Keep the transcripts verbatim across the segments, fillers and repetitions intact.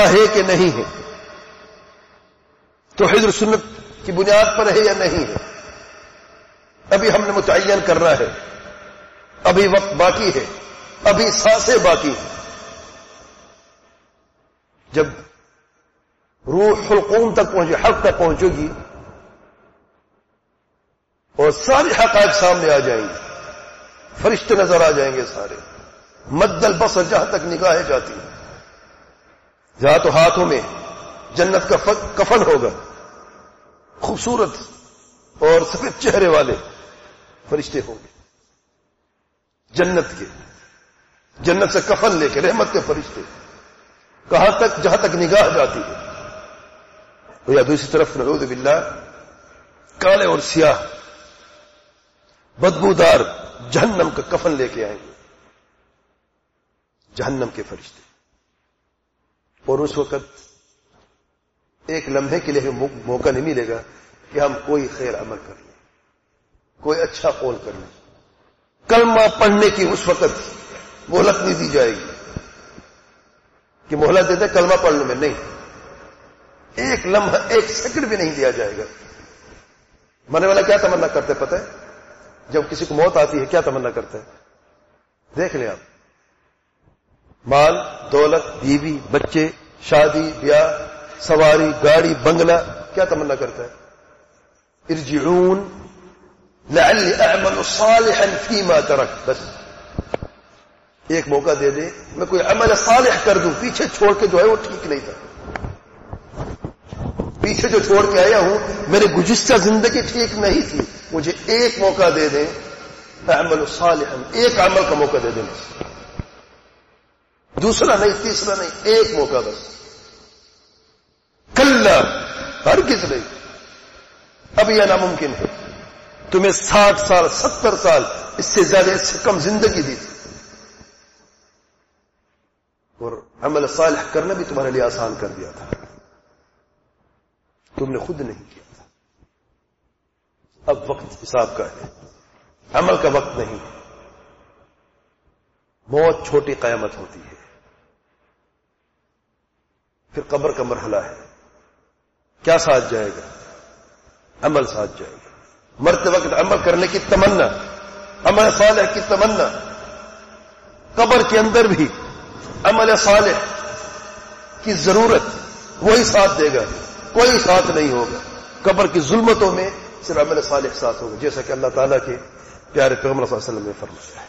ہے کہ نہیں ہے, توحید اور سنت کی بنیاد پر ہے یا نہیں ہے. ابھی ہم نے متعین کرنا ہے، ابھی وقت باقی ہے، ابھی سانسیں باقی ہیں. جب روح القوم تک پہنچے، حق تک پہنچے گی اور سارے حقائق سامنے آ جائیں گے، فرشتے نظر آ جائیں گے سارے، مد البصر جہاں تک نگاہیں جاتی ہیں، جہاں تو ہاتھوں میں جنت کا کفن ہوگا، خوبصورت اور سفید چہرے والے فرشتے ہوں گے جنت کے، جنت سے کفن لے کے رحمت کے فرشتے، کہاں تک؟ جہاں تک نگاہ جاتی ہے. یا دوسری طرف نعوذ باللہ کالے اور سیاہ بدبودار جہنم کا کفن لے کے آئیں گے جہنم کے فرشتے. اور اس وقت ایک لمحے کے لیے موقع نہیں ملے گا کہ ہم کوئی خیر عمل کر لیں، کوئی اچھا قول کر لیں. کلمہ پڑھنے کی اس وقت مہلت نہیں دی جائے گی کہ مہلت دیتے کلمہ پڑھنے میں، نہیں، ایک لمحہ ایک سیکنڈ بھی نہیں دیا جائے گا. مرنے والا کیا تمنا کرتے پتہ ہے؟ جب کسی کو موت آتی ہے کیا تمنا کرتا ہے؟ دیکھ لیں آپ، مال دولت، بیوی بچے، شادی بیاہ، سواری گاڑی بنگلہ، کیا تمنا کرتا ہے؟ ارجعون لعلی اعمل صالحا فیما ترک. بس ایک موقع دے دے میں کوئی عمل صالح کر دوں، پیچھے چھوڑ کے جو ہے وہ ٹھیک نہیں تھا، پیچھے جو چھوڑ کے آیا ہوں میرے گزشتہ زندگی ٹھیک نہیں تھی، مجھے ایک موقع دے دیں، اعمل صالحا، ایک عمل کا موقع دے دیں، دوسرا نہیں، تیسرا نہیں، ایک موقع بس. کلا، ہرگز نہیں، اب یہ ناممکن ہے. تمہیں ساٹھ سال ستر سال اس سے زیادہ اس سے کم زندگی دی تھی، اور عمل صالح کرنا بھی تمہارے لیے آسان کر دیا تھا، تم نے خود نہیں کیا تھا. اب وقت حساب کا ہے، عمل کا وقت نہیں. موت چھوٹی قیامت ہوتی ہے، پھر قبر کا مرحلہ ہے. کیا ساتھ جائے گا؟ عمل ساتھ جائے گا. مرتے وقت عمل کرنے کی تمنا، عمل صالح کی تمنا. قبر کے اندر بھی عمل صالح کی ضرورت، وہی ساتھ دے گا، کوئی ساتھ نہیں ہوگا. قبر کی ظلمتوں میں صرف عمل صالح ساتھ ہوگا، جیسا کہ اللہ تعالیٰ کے پیارے پیغمبر صلی اللہ علیہ وسلم نے فرمایا ہے.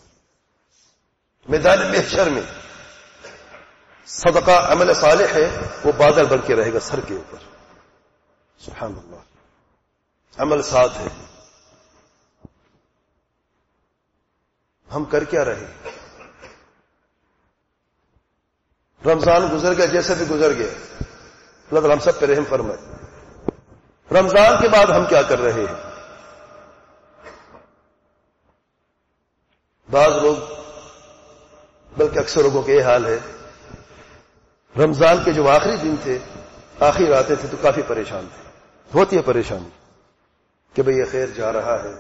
میدان محشر میں صدقہ عمل صالح ہے، وہ بادل بن کے رہے گا سر کے اوپر. سبحان اللہ، عمل ساتھ ہے. ہم کر کیا رہے؟ رمضان گزر گیا جیسے بھی گزر گیا، اللہ تعالیٰ ہم سب پہ رحم فرمائے. رمضان کے بعد ہم کیا کر رہے ہیں؟ بعض لوگ، بلکہ اکثر لوگوں کا یہ حال ہے، رمضان کے جو آخری دن تھے، آخری راتیں تھے، تو کافی پریشان تھے. ہوتی ہے پریشانی کہ بھئی یہ خیر جا رہا ہے،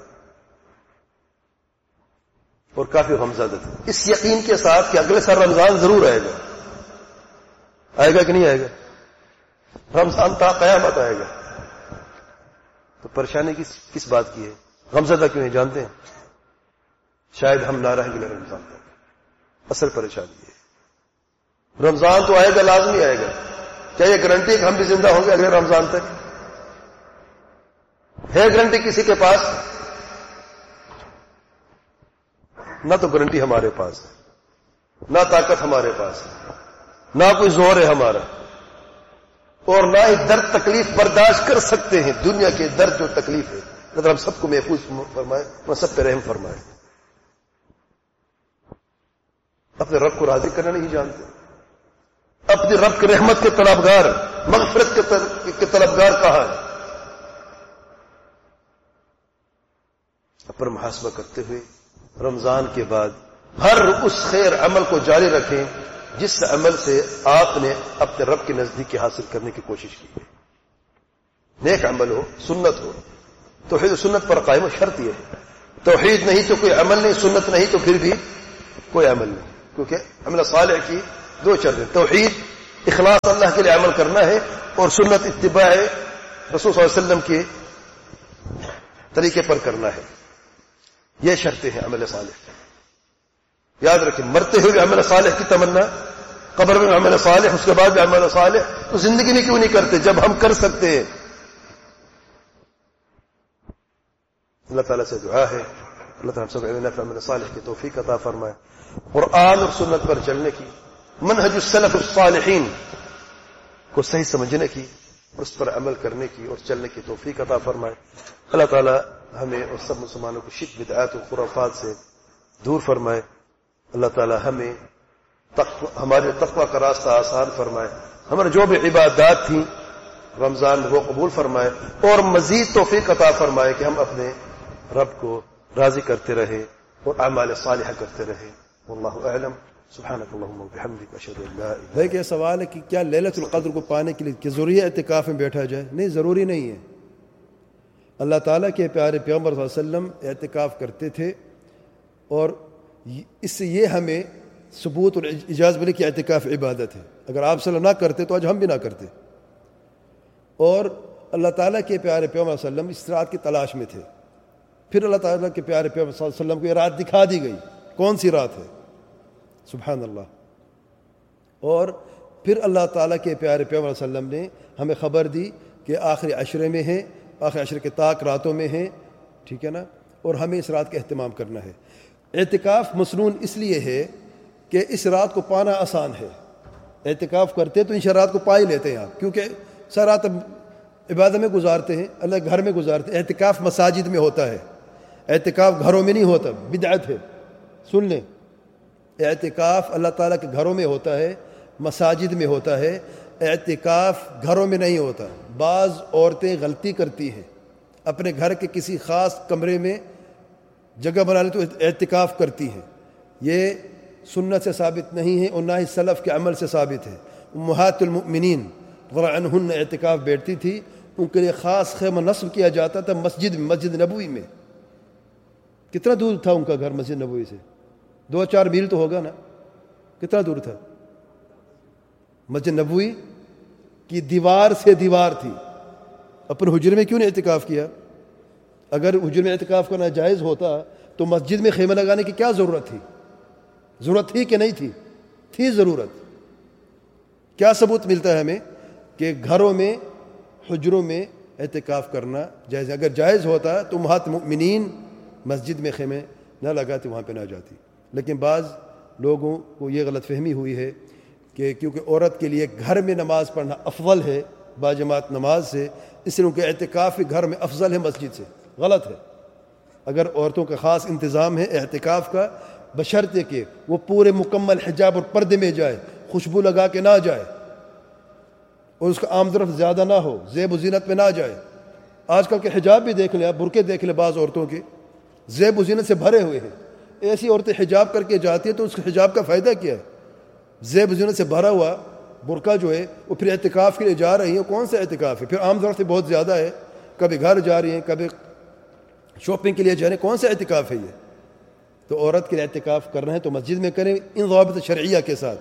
اور کافی غمزدہ تھے، اس یقین کے ساتھ کہ اگلے سال رمضان ضرور آئے گا. آئے گا کہ نہیں آئے گا؟ رمضان تا قیامت آئے گا. تو پریشانی کس کس بات کی ہے؟ غمزدہ کیوں نہیں جانتے ہیں؟ شاید ہم نہ رہیں گے رمضان تک. اصل پریشانی ہے رمضان تو آئے گا، لازمی آئے گا. کیا یہ گارنٹی کہ ہم بھی زندہ ہوں گے اگلے رمضان تک؟ ہے گارنٹی کسی کے پاس؟ نہ تو گارنٹی ہمارے پاس ہے، نہ طاقت ہمارے پاس ہے، نہ کوئی زور ہے ہمارا، اور نہ ہی درد تکلیف برداشت کر سکتے ہیں. دنیا کے درد جو تکلیف ہے، مطلب ہم سب کو محفوظ فرمائے اور سب پہ رحم فرمائے. اپنے رب کو راضی کرنا نہیں جانتے، اپنے رب کے رحمت کے طلبگار، مغفرت کے طلبگار کہاں ہے؟ اپنا محاسبہ کرتے ہوئے رمضان کے بعد ہر اس خیر عمل کو جاری رکھیں جس عمل سے آپ نے اپنے رب کے نزدیکی حاصل کرنے کی کوشش کی ہے. نیک عمل ہو، سنت ہو. توحید و سنت پر قائم و شرط یہ ہے. توحید نہیں تو کوئی عمل نہیں، سنت نہیں تو پھر بھی کوئی عمل نہیں. کیونکہ عمل صالح کی دو شرطیں، توحید اخلاص اللہ کے لیے عمل کرنا ہے اور سنت اتباع رسول صلی اللہ علیہ وسلم کے طریقے پر کرنا ہے. یہ شرطیں ہیں عمل صالح. یاد رکھیں مرتے ہوئے بھی عمل صالح کی تمنا, قبر میں عمل صالح, اس کے بعد بھی عمل صالح, تو زندگی میں کیوں نہیں کرتے جب ہم کر سکتے ہیں. اللہ تعالیٰ سے دعا ہے اللہ تعالیٰ سب عمل صالح کی توفیق عطا فرمائے, قرآن اور سنت پر چلنے کی, منہج السلف الصالحین کو صحیح سمجھنے کی, اس پر عمل کرنے کی اور چلنے کی توفیق عطا فرمائے. اللہ تعالیٰ ہمیں اور سب مسلمانوں کو شرک بدعات و خرافات سے دور فرمائے. اللہ تعالیٰ ہمیں تقوی, ہمارے تقوی کا راستہ آسان فرمائے. ہمارے جو بھی عبادات تھیں رمضان میں وہ قبول فرمائے اور مزید توفیق عطا فرمائے کہ ہم اپنے رب کو راضی کرتے رہے اور اعمال صالحہ کرتے رہے. واللہ اعلم. سبحانک اللہم و بحمدک اشہد ان لا الہ. ہے کہ سوال ہے کہ کیا لیلۃ القدر کو پانے کے لیے کہ ضروری ہے اعتکاف میں بیٹھا جائے؟ نہیں, ضروری نہیں ہے. اللہ تعالیٰ کے پیارے پیغمبر صلی اللہ علیہ وسلم اعتکاف کرتے تھے اور اس سے یہ ہمیں ثبوت اور اجازت ملی کہ اعتکاف عبادت ہے. اگر آپ صلی اللہ علیہ وسلم نہ کرتے تو آج ہم بھی نہ کرتے. اور اللہ تعالیٰ کے پیارے پیغمبر صلی اللہ علیہ وسلم اس رات کی تلاش میں تھے. پھر اللہ تعالیٰ کے پیارے پیغمبر صلی اللہ علیہ وسلم کو یہ رات دکھا دی گئی. کون سی رات ہے؟ سبحان اللہ. اور پھر اللہ تعالیٰ کے پیارے پیغمبر صلی اللہ علیہ وسلم نے ہمیں خبر دی کہ آخری عشرے میں ہیں, آخری عشرے کے طاق راتوں میں ہیں, ٹھیک ہے نا, اور ہمیں اس رات کا اہتمام کرنا ہے. اعتکاف مسنون اس لیے ہے کہ اس رات کو پانا آسان ہے. اعتکاف کرتے تو ان رات کو پا ہی لیتے ہیں آپ, کیونکہ سر رات عبادت میں گزارتے ہیں, اللہ گھر میں گزارتے ہیں. اعتکاف مساجد میں ہوتا ہے, اعتکاف گھروں میں نہیں ہوتا, بدعت ہے. سن لیں, اعتکاف اللہ تعالیٰ کے گھروں میں ہوتا ہے, مساجد میں ہوتا ہے. اعتکاف گھروں میں نہیں ہوتا. بعض عورتیں غلطی کرتی ہیں, اپنے گھر کے کسی خاص کمرے میں جگہ بنا لے تو اعتکاف کرتی ہیں. یہ سنت سے ثابت نہیں ہے اور نہ ہی سلف کے عمل سے ثابت ہے. امہات المؤمنین رضی اللہ عنہن اعتکاف بیٹھتی تھی, ان کے لیے خاص خیمہ نصب کیا جاتا تھا مسجد میں, مسجد نبوی میں. کتنا دور تھا ان کا گھر مسجد نبوی سے؟ دو چار میل تو ہوگا نا. کتنا دور تھا؟ مسجد نبوی کی دیوار سے دیوار تھی. اپنے حجرے میں کیوں نہیں اعتکاف کیا؟ اگر حجرے میں اعتکاف کرنا جائز ہوتا تو مسجد میں خیمہ لگانے کی کیا ضرورت تھی؟ ضرورت تھی کہ نہیں تھی؟ تھی ضرورت. کیا ثبوت ملتا ہے ہمیں کہ گھروں میں حجروں میں اعتکاف کرنا جائز ہے؟ اگر جائز ہوتا تو امہات المؤمنین مسجد میں خیمے نہ لگاتے, وہاں پہ نہ جاتی. لیکن بعض لوگوں کو یہ غلط فہمی ہوئی ہے کہ کیونکہ عورت کے لیے گھر میں نماز پڑھنا افضل ہے باجماعت نماز سے, اس لیے ان کے اعتکاف گھر میں افضل ہے مسجد سے. غلط ہے. اگر عورتوں کا خاص انتظام ہے اعتکاف کا, بشرطے کہ وہ پورے مکمل حجاب اور پردے میں جائے, خوشبو لگا کے نہ جائے, اور اس کا عام طرف زیادہ نہ ہو, زیب و زینت میں نہ جائے. آج کل کے حجاب بھی دیکھ لیں آپ, برقعے دیکھ لیں بعض عورتوں کے, زیب و زینت سے بھرے ہوئے ہیں. ایسی عورتیں حجاب کر کے جاتی ہیں تو اس حجاب کا فائدہ کیا ہے؟ زیب و زینت سے بھرا ہوا برقع جو ہے وہ پھر اعتکاف کے لیے جا رہی ہیں. کون سا اعتکاف ہے؟ پھر عام طور سے بہت زیادہ ہے, کبھی گھر جا رہی ہیں, کبھی شاپنگ کے لیے جا رہے ہیں. کون سا اعتکاف ہے یہ؟ تو عورت کے لیے اعتکاف کرنا ہے تو مسجد میں کریں ان ضوابط شرعیہ کے ساتھ.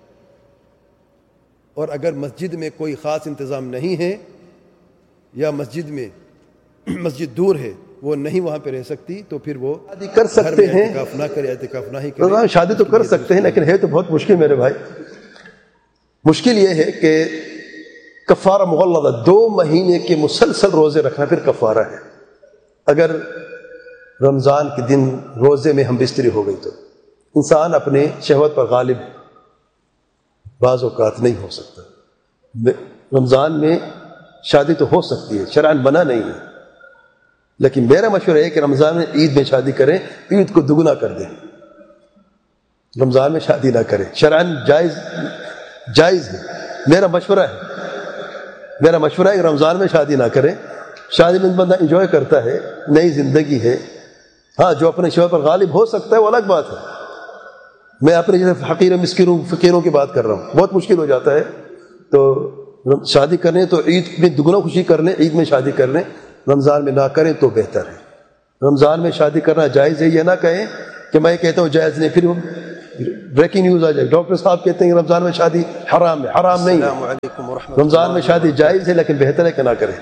اور اگر مسجد میں کوئی خاص انتظام نہیں ہے یا مسجد میں مسجد دور ہے, وہ نہیں وہاں پہ رہ سکتی, تو پھر وہ شادی کر سکتے ہیں, اعتکاف نہ کرے, اعتکاف نہ ہی کرے. شادی تو کر سکتے ہیں لیکن ہے تو بہت مشکل میرے بھائی. مشکل یہ ہے کہ کفارہ مغلظہ, دو مہینے کے مسلسل روزے رکھنا پھر کفارہ ہے. اگر رمضان کے دن روزے میں ہم بستری ہو گئی تو انسان اپنے شہوت پر غالب بعض اوقات نہیں ہو سکتا. رمضان میں شادی تو ہو سکتی ہے, شرعاً منع نہیں ہے, لیکن میرا مشورہ ہے کہ رمضان میں عید میں شادی کریں, عید کو دگنا کر دیں. رمضان میں شادی نہ کریں, شرعاً جائز جائز ہے. میرا مشورہ ہے میرا مشورہ ہے کہ رمضان میں شادی نہ کریں. شادی میں بندہ انجوائے کرتا ہے, نئی زندگی ہے. ہاں, جو اپنے شوہر پر غالب ہو سکتا ہے وہ الگ بات ہے. میں اپنے جیسے حقیر مسکینوں فقیروں کی بات کر رہا ہوں, بہت مشکل ہو جاتا ہے. تو شادی کرنے تو عید میں دگنا خوشی کر لیں, عید میں شادی کر لیں, رمضان میں نہ کریں تو بہتر ہے. رمضان میں شادی کرنا جائز ہے, یہ نہ کہیں کہ میں کہتا ہوں جائز نہیں, پھر بریکنگ نیوز آ جائے، ڈاکٹر صاحب کہتے ہیں کہ رمضان میں شادی حرام ہے. حرام نہیں السلام ہے، علیکم ورحمۃ رمضان میں شادی جائز ہے، لیکن بہتر ہے کہ نہ کریں.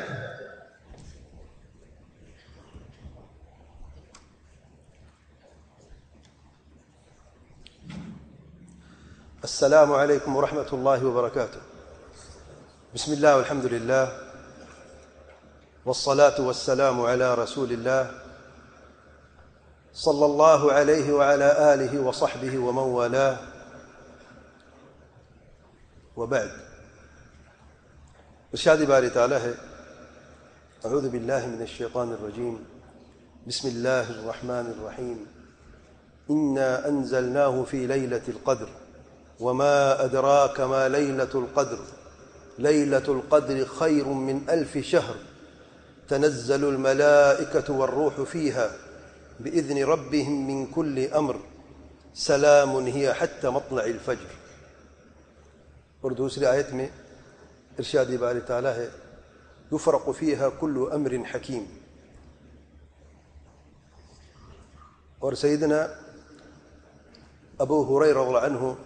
السلام علیکم ورحمۃ اللہ وبرکاتہ. بسم اللہ والحمد للہ والصلاة والسلام على رسول اللہ صلی اللہ علیہ وعلى آلہ وصحبہ ومن والاه وبعد. ارشاد باری تعالی ہے اعوذ باللہ من الشیطان الرجیم بسم اللہ الرحمن الرحیم انا انزلناه في ليلة القدر وما أدراك ما ليلة القدر ليلة القدر خير من ألف شهر تنزل الملائكة والروح فيها بإذن ربهم من كل أمر سلام هي حتى مطلع الفجر. اور دوسری آیت میں ارشاد باری تعالی ہے يفرق فيها كل أمر حكيم. اور سیدنا ابو ہریرہ رضی اللہ عنہ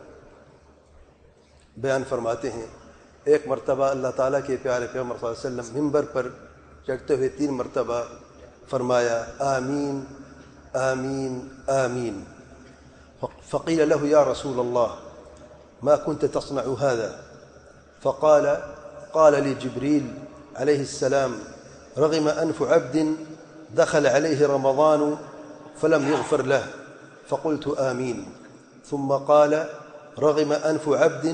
بیان فرماتے ہیں ایک مرتبہ اللہ تعالیٰ کے پیارے پیغمبر صلی اللہ علیہ وسلم ممبر پر چڑھتے ہوئے تین مرتبہ فرمایا آمین آمین آمین. فقیل له یا رسول اللہ ما كنت تصنع هذا؟ فقال قال لي جبريل عليه السلام رغم أنف عبد دخل عليه رمضان فلم يغفر له فقلت آمين. ثم قال رغم أنف عبد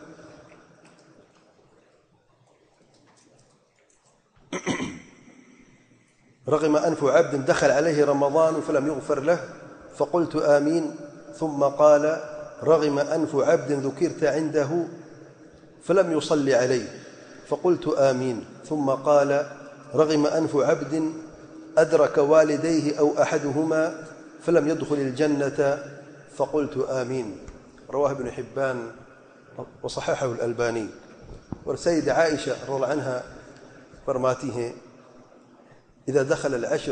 رغم أنف عبد دخل عليه رمضان فلم يغفر له فقلت آمين. ثم قال رغم أنف عبد ذكرت عنده فلم يصلي عليه فقلت آمين. ثم قال رغم أنف عبد أدرك والديه أو أحدهما فلم يدخل الجنة فقلت آمين. رواه ابن حبان وصححه الألباني. اور سید عائشہ رضی اللہ عنہا فرماتی ہیں إذا دخل العشر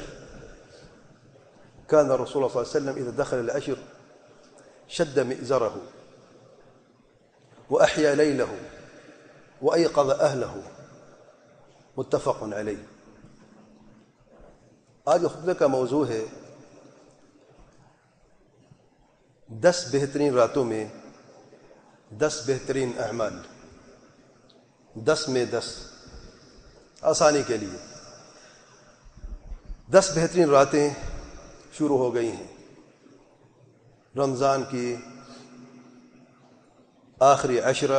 كان رسول الله صلى الله عليه وسلم إذا دخل العشر شد مئزره وأحيا ليله وأيقظ أهله متفق عليه. آج خطبے کا موضوع ہے دس بہترین راتوں میں دس بہترین اعمال. دس میں دس آسانی کے لیے دس بہترین راتیں شروع ہو گئی ہیں. رمضان کی آخری عشرہ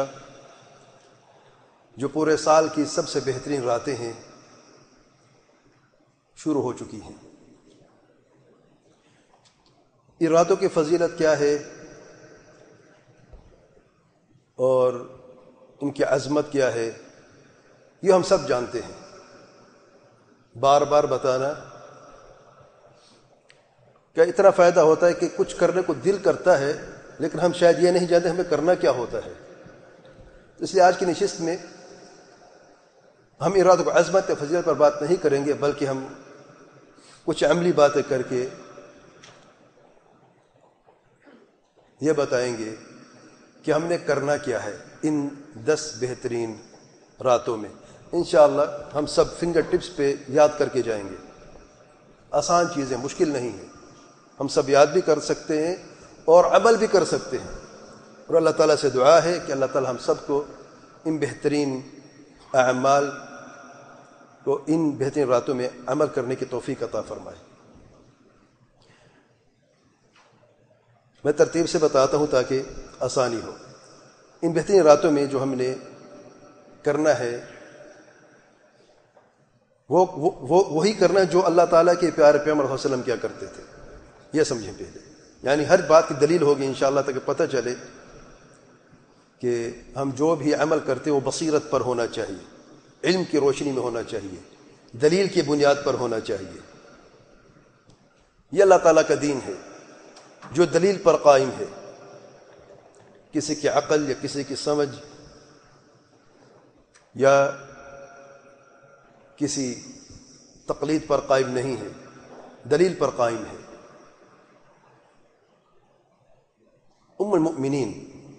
جو پورے سال کی سب سے بہترین راتیں ہیں شروع ہو چکی ہیں. ان راتوں کی فضیلت کیا ہے اور ان کی عظمت کیا ہے یہ ہم سب جانتے ہیں. بار بار بتانا کیا اتنا فائدہ ہوتا ہے کہ کچھ کرنے کو دل کرتا ہے لیکن ہم شاید یہ نہیں جانتے ہمیں کرنا کیا ہوتا ہے. اس لیے آج کی نشست میں ہم ان راتوں کو عظمت یا فضیلت پر بات نہیں کریں گے بلکہ ہم کچھ عملی باتیں کر کے یہ بتائیں گے کہ ہم نے کرنا کیا ہے ان دس بہترین راتوں میں. انشاءاللہ ہم سب فنگر ٹپس پہ یاد کر کے جائیں گے. آسان چیزیں، مشکل نہیں ہیں، ہم سب یاد بھی کر سکتے ہیں اور عمل بھی کر سکتے ہیں. اور اللہ تعالیٰ سے دعا ہے کہ اللہ تعالیٰ ہم سب کو ان بہترین اعمال کو ان بہترین راتوں میں عمل کرنے کی توفیق عطا فرمائے. میں ترتیب سے بتاتا ہوں تاکہ آسانی ہو. ان بہترین راتوں میں جو ہم نے کرنا ہے وہ وہ وہی کرنا ہے جو اللہ تعالیٰ کے پیارے پیغمبر صلی اللہ علیہ وسلم کیا کرتے تھے. یہ سمجھیں پہلے، یعنی ہر بات کی دلیل ہوگی انشاءاللہ تاکہ پتہ چلے کہ ہم جو بھی عمل کرتے ہیں وہ بصیرت پر ہونا چاہیے، علم کی روشنی میں ہونا چاہیے، دلیل کی بنیاد پر ہونا چاہیے. یہ اللہ تعالیٰ کا دین ہے جو دلیل پر قائم ہے. کسی کی عقل یا کسی کی سمجھ یا کسی تقلید پر قائم نہیں ہے، دلیل پر قائم ہے. ام المؤمنین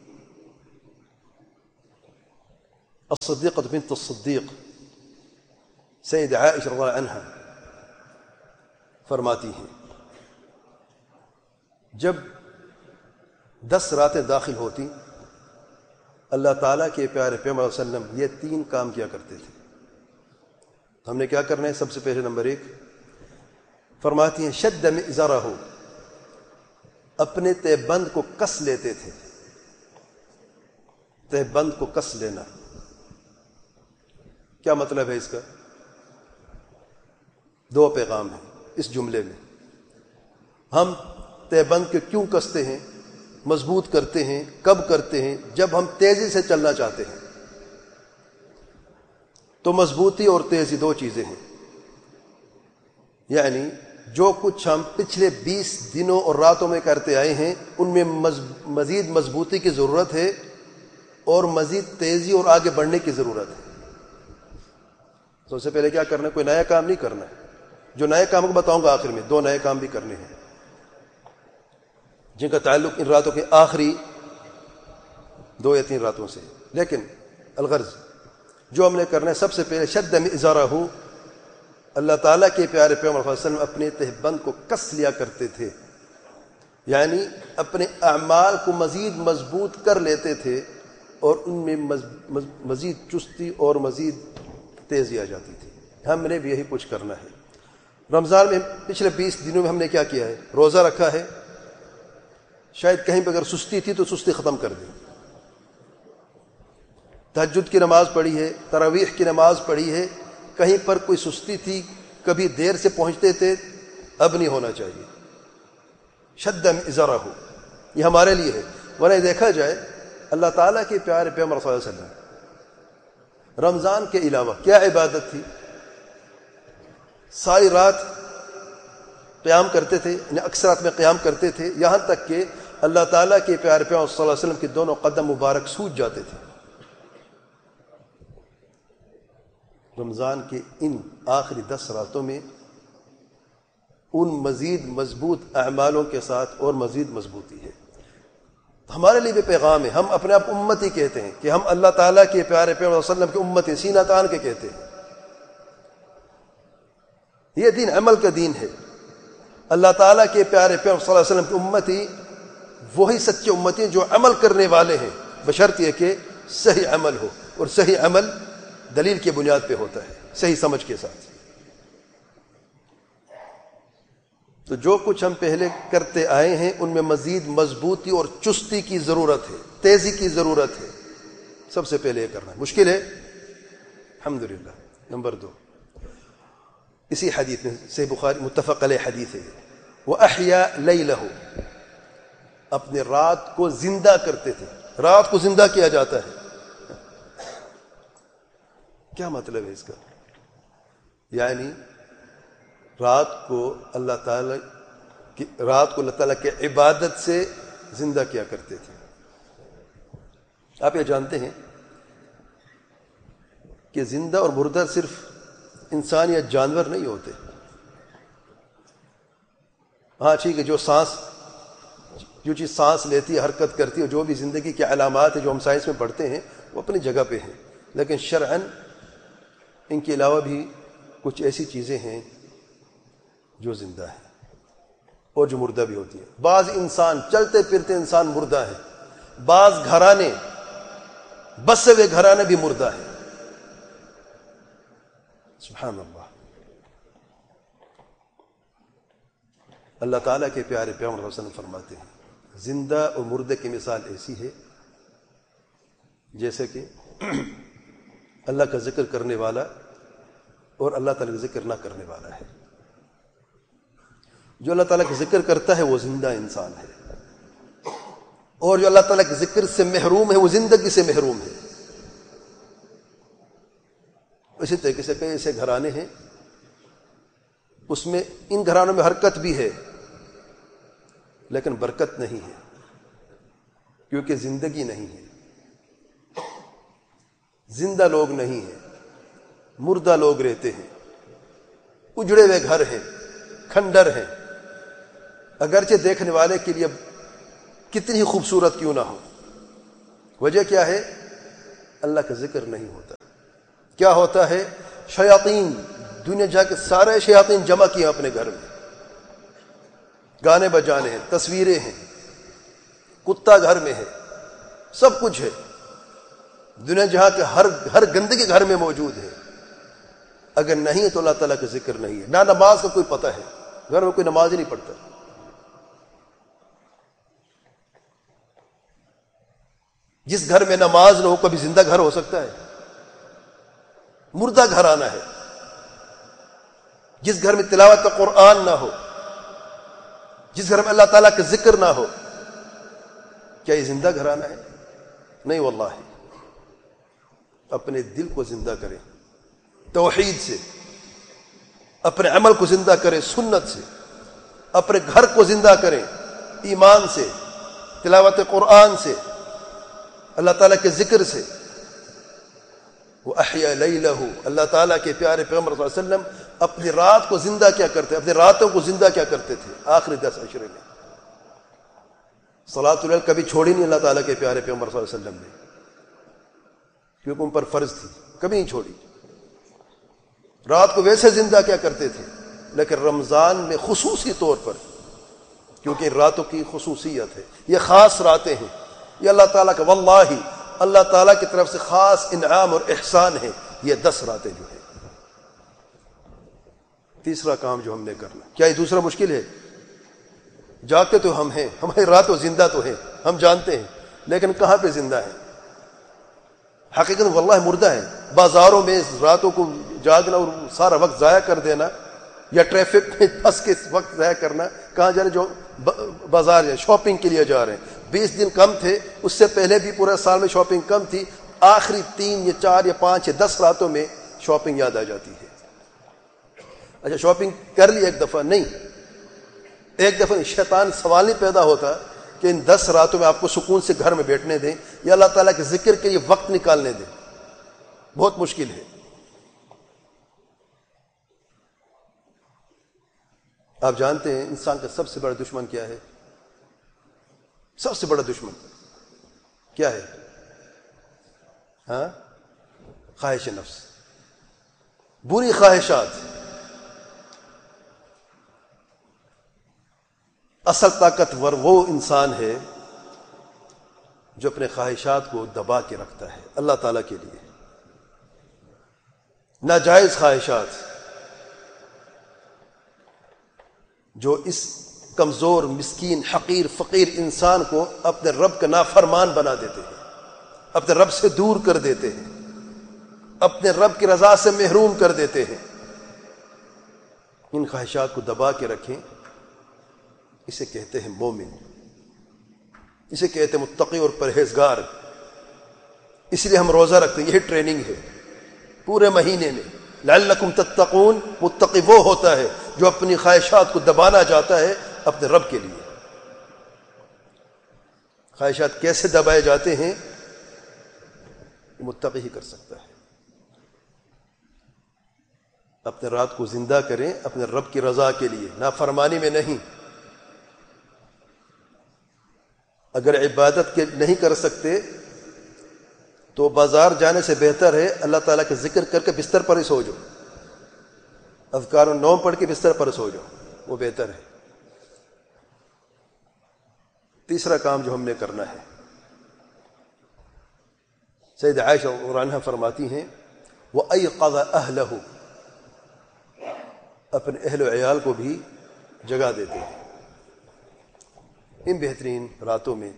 الصدیقہ بنت الصدیق سید عائشہ رضی اللہ عنہا فرماتی ہیں جب دس راتیں داخل ہوتی اللہ تعالیٰ کے پیارے پیغمبر صلی اللہ علیہ وسلم یہ تین کام کیا کرتے تھے. ہم نے کیا کرنا ہے؟ سب سے پہلے نمبر ایک فرماتی ہیں شد مئزرہ، اپنے تہ بند کو کس لیتے تھے. تہ بند کو کس لینا کیا مطلب ہے اس کا؟ دو پیغام ہیں اس جملے میں. ہم تہ بند کے کیوں کستے ہیں، مضبوط کرتے ہیں، کب کرتے ہیں؟ جب ہم تیزی سے چلنا چاہتے ہیں. تو مضبوطی اور تیزی دو چیزیں ہیں. یعنی جو کچھ ہم پچھلے بیس دنوں اور راتوں میں کرتے آئے ہیں ان میں مزید مضبوطی کی ضرورت ہے اور مزید تیزی اور آگے بڑھنے کی ضرورت ہے. سب سے پہلے کیا کرنا ہے؟ کوئی نیا کام نہیں کرنا ہے. جو نئے کام کو بتاؤں گا آخر میں، دو نئے کام بھی کرنے ہیں جن کا تعلق ان راتوں کے آخری دو یا تین راتوں سے. لیکن الغرض جو ہم نے کرنا ہے سب سے پہلے شد مئزرہ، اللہ تعالیٰ کے پیارے پیغمبر صلی اللہ علیہ وسلم اپنے تہ بند کو کس لیا کرتے تھے، یعنی اپنے اعمال کو مزید مضبوط کر لیتے تھے اور ان میں مزید چستی اور مزید تیزی آ جاتی تھی. ہم نے بھی یہی کچھ کرنا ہے. رمضان میں پچھلے بیس دنوں میں ہم نے کیا کیا ہے؟ روزہ رکھا ہے. شاید کہیں پہ اگر سستی تھی تو سستی ختم کر دی. تہجد کی نماز پڑھی ہے، تراویح کی نماز پڑھی ہے. کہیں پر کوئی سستی تھی، کبھی دیر سے پہنچتے تھے، اب نہیں ہونا چاہیے. شد مئزرہ ہو یہ ہمارے لیے ہے. ورنہ دیکھا جائے اللہ تعالیٰ کے پیارے پیغمبر صلی اللہ علیہ وسلم رمضان کے علاوہ کیا عبادت تھی؟ ساری رات قیام کرتے تھے، یعنی اکثر رات میں قیام کرتے تھے، یہاں تک کہ اللہ تعالیٰ کے پیارے پیغمبر صلی اللہ علیہ وسلم کے دونوں قدم مبارک سوج جاتے تھے. رمضان کے ان آخری دس راتوں میں ان مزید مضبوط اعمالوں کے ساتھ اور مزید مضبوطی ہے. ہمارے لیے بھی پیغام ہے. ہم اپنے آپ امتی کہتے ہیں کہ ہم اللہ تعالیٰ کے پیارے پیغمبر صلی اللہ علیہ وسلم کی امت ہیں، سینہ تان کے کہتے ہیں. یہ دین عمل کا دین ہے. اللہ تعالیٰ کے پیارے پیغمبر صلی اللہ علیہ وسلم کی امتی وہی سچے امتی ہیں جو عمل کرنے والے ہیں، بشرط یہ کہ صحیح عمل ہو، اور صحیح عمل دلیل کی بنیاد پہ ہوتا ہے، صحیح سمجھ کے ساتھ. تو جو کچھ ہم پہلے کرتے آئے ہیں ان میں مزید مضبوطی اور چستی کی ضرورت ہے، تیزی کی ضرورت ہے. سب سے پہلے یہ کرنا ہے. مشکل ہے الحمدللہ. نمبر دو اسی حدیث میں صحیح بخاری متفق علیہ حدیث ہے، وَأَحْيَا لَيْلَهُ، اپنے رات کو زندہ کرتے تھے. رات کو زندہ کیا جاتا ہے. کیا مطلب ہے اس کا؟ یعنی رات کو اللہ تعالیٰ کی رات کو اللہ تعالیٰ کے عبادت سے زندہ کیا کرتے تھے. آپ یہ جانتے ہیں کہ زندہ اور مردہ صرف انسان یا جانور نہیں ہوتے. ہاں ٹھیک ہے، جو سانس جو چیز سانس لیتی ہے، حرکت کرتی ہے، جو بھی زندگی کی علامات ہیں جو ہم سائنس میں پڑھتے ہیں وہ اپنی جگہ پہ ہیں. لیکن شرعاً ان کے علاوہ بھی کچھ ایسی چیزیں ہیں جو زندہ ہیں اور جو مردہ بھی ہوتی ہیں. بعض انسان چلتے پھرتے انسان مردہ ہیں، بعض گھرانے بسے ہوئے گھرانے بھی مردہ ہیں. سبحان اللہ. اللہ تعالیٰ کے پیارے پیغمبر صلی اللہ علیہ وسلم فرماتے ہیں زندہ اور مردے کی مثال ایسی ہے جیسے کہ اللہ کا ذکر کرنے والا اور اللہ تعالیٰ کا ذکر نہ کرنے والا ہے. جو اللہ تعالیٰ کا ذکر کرتا ہے وہ زندہ انسان ہے، اور جو اللہ تعالیٰ کے ذکر سے محروم ہے وہ زندگی سے محروم ہے. اسی طریقے سے کئی ایسے گھرانے ہیں اس میں ان گھرانوں میں حرکت بھی ہے لیکن برکت نہیں ہے، کیونکہ زندگی نہیں ہے. زندہ لوگ نہیں ہیں، مردہ لوگ رہتے ہیں، اجڑے ہوئے گھر ہیں، کھنڈر ہیں. اگرچہ دیکھنے والے کے لیے کتنی خوبصورت کیوں نہ ہو. وجہ کیا ہے؟ اللہ کا ذکر نہیں ہوتا. کیا ہوتا ہے؟ شیاطین دنیا جا کے سارے شیاطین جمع کیے اپنے گھر میں. گانے بجانے ہیں، تصویریں ہیں، کتا گھر میں ہے، سب کچھ ہے. دنیا جہاں کے ہر ہر گندگی گھر میں موجود ہے. اگر نہیں ہے تو اللہ تعالیٰ کا ذکر نہیں ہے. نہ نماز کا کوئی پتہ ہے، گھر میں کوئی نماز ہی نہیں پڑھتا. جس گھر میں نماز نہ ہو کبھی زندہ گھر ہو سکتا ہے؟ مردہ گھر آنا ہے. جس گھر میں تلاوت کا قرآن نہ ہو، جس گھر میں اللہ تعالیٰ کا ذکر نہ ہو، کیا یہ زندہ گھر آنا ہے؟ نہیں واللہ. اپنے دل کو زندہ کریں توحید سے، اپنے عمل کو زندہ کریں سنت سے، اپنے گھر کو زندہ کریں ایمان سے، تلاوت قرآن سے، اللہ تعالیٰ کے ذکر سے. وَأَحْيَا لَيْلَهُ، اللہ تعالیٰ کے پیارے پیغمبر صلی اللہ علیہ وسلم اپنی رات کو زندہ کیا کرتے، اپنی راتوں کو زندہ کیا کرتے تھے. آخری دس عشرے میں صلاۃ اللیل کبھی چھوڑی نہیں اللہ تعالیٰ کے پیارے پیغمبر صلی اللہ علیہ وسلم نے، کیونکہ ان پر فرض تھی، کبھی نہیں چھوڑی. رات کو ویسے زندہ کیا کرتے تھے، لیکن رمضان میں خصوصی طور پر، کیونکہ راتوں کی خصوصیت ہے، یہ خاص راتیں ہیں، یہ اللہ تعالیٰ کا واللہ اللہ تعالیٰ کی طرف سے خاص انعام اور احسان ہے یہ دس راتیں جو ہے. تیسرا کام جو ہم نے کرنا، کیا یہ دوسرا مشکل ہے؟ جاگتے تو ہم ہیں، ہماری راتوں زندہ تو ہیں، ہم جانتے ہیں، لیکن کہاں پہ زندہ ہیں؟ حقیقت واللہ مردہ ہے. بازاروں میں راتوں کو جاگنا اور سارا وقت ضائع کر دینا، یا ٹریفک میں پھنس کے وقت ضائع کرنا. کہاں جا رہے؟ جو بازار یا شاپنگ کے لیے جا رہے ہیں. بیس دن کم تھے، اس سے پہلے بھی پورے سال میں شاپنگ کم تھی. آخری تین یا چار یا پانچ یا دس راتوں میں شاپنگ یاد آ جاتی ہے. اچھا شاپنگ کر لی ایک دفعہ؟ نہیں، ایک دفعہ نہیں. شیطان سوال نہیں پیدا ہوتا کہ ان دس راتوں میں آپ کو سکون سے گھر میں بیٹھنے دیں یا اللہ تعالیٰ کے ذکر کے لیے وقت نکالنے دیں. بہت مشکل ہے. آپ جانتے ہیں انسان کا سب سے بڑا دشمن کیا ہے؟ سب سے بڑا دشمن کیا ہے؟ ہاں، خواہش نفس، بری خواہشات. اصل طاقتور وہ انسان ہے جو اپنے خواہشات کو دبا کے رکھتا ہے اللہ تعالیٰ کے لیے. ناجائز خواہشات جو اس کمزور مسکین حقیر فقیر انسان کو اپنے رب کا نافرمان بنا دیتے ہیں، اپنے رب سے دور کر دیتے ہیں، اپنے رب کی رضا سے محروم کر دیتے ہیں. ان خواہشات کو دبا کے رکھیں. اسے کہتے ہیں مومن، اسے کہتے ہیں متقی اور پرہیزگار. اس لیے ہم روزہ رکھتے ہیں. یہی ٹریننگ ہے پورے مہینے میں. لعلکم تتقون، متقی وہ ہوتا ہے جو اپنی خواہشات کو دبانا چاہتا ہے اپنے رب کے لیے. خواہشات کیسے دبائے جاتے ہیں؟ متقی ہی کر سکتا ہے. اپنے رات کو زندہ کریں اپنے رب کی رضا کے لیے، نافرمانی میں نہیں. اگر عبادت کے نہیں کر سکتے تو بازار جانے سے بہتر ہے اللہ تعالیٰ کا ذکر کر کے بستر پر ہی سو جاؤ، اذکار و نوم پڑھ کے بستر پر سو جاؤ، وہ بہتر ہے. تیسرا کام جو ہم نے کرنا ہے، سید عائشہ رضی اللہ عنہا فرماتی ہیں وَأَيْقَظَ أَهْلَهُ، اپنے اہل و عیال کو بھی جگا دیتے ہیں ان بہترین راتوں میں.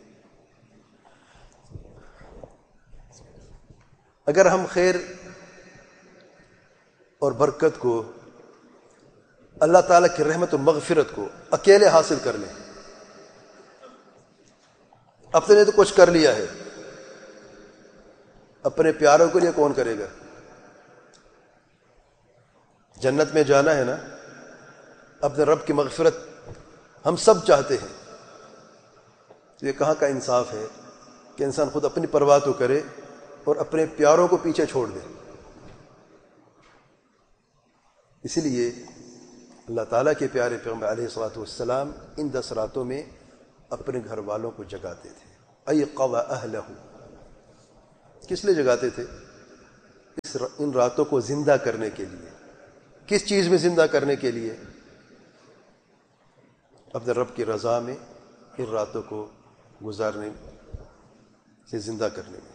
اگر ہم خیر اور برکت کو، اللہ تعالیٰ کی رحمت و مغفرت کو اکیلے حاصل کر لیں، اپنے نے تو کچھ کر لیا ہے، اپنے پیاروں کے لیے کون کرے گا؟ جنت میں جانا ہے نا، اپنے رب کی مغفرت ہم سب چاہتے ہیں. یہ کہاں کا انصاف ہے کہ انسان خود اپنی پرواہ تو کرے اور اپنے پیاروں کو پیچھے چھوڑ دے. اسی لیے اللہ تعالیٰ کے پیارے پیغمبر علیہ الصلوۃ والسلام ان دس راتوں میں اپنے گھر والوں کو جگاتے تھے. ایقظ اہلہ، کس لیے جگاتے تھے؟ اس ان راتوں کو زندہ کرنے کے لیے. کس چیز میں زندہ کرنے کے لیے؟ اپنے رب کی رضا میں ان راتوں کو گزارنے سے زندہ کرنے میں.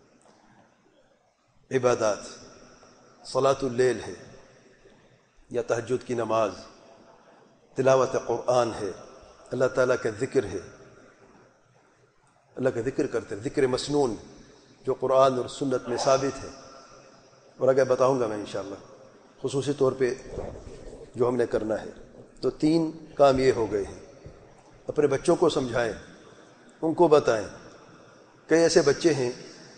عبادات، صلاۃ اللیل ہے یا تہجد کی نماز، تلاوت قرآن ہے، اللہ تعالیٰ کا ذکر ہے، اللہ کا ذکر کرتے ہیں، ذکر مسنون جو قرآن اور سنت میں ثابت ہے، اور آگے بتاؤں گا میں انشاءاللہ خصوصی طور پہ جو ہم نے کرنا ہے. تو تین کام یہ ہو گئے ہیں. اپنے بچوں کو سمجھائیں، ان کو بتائیں. کئی ایسے بچے ہیں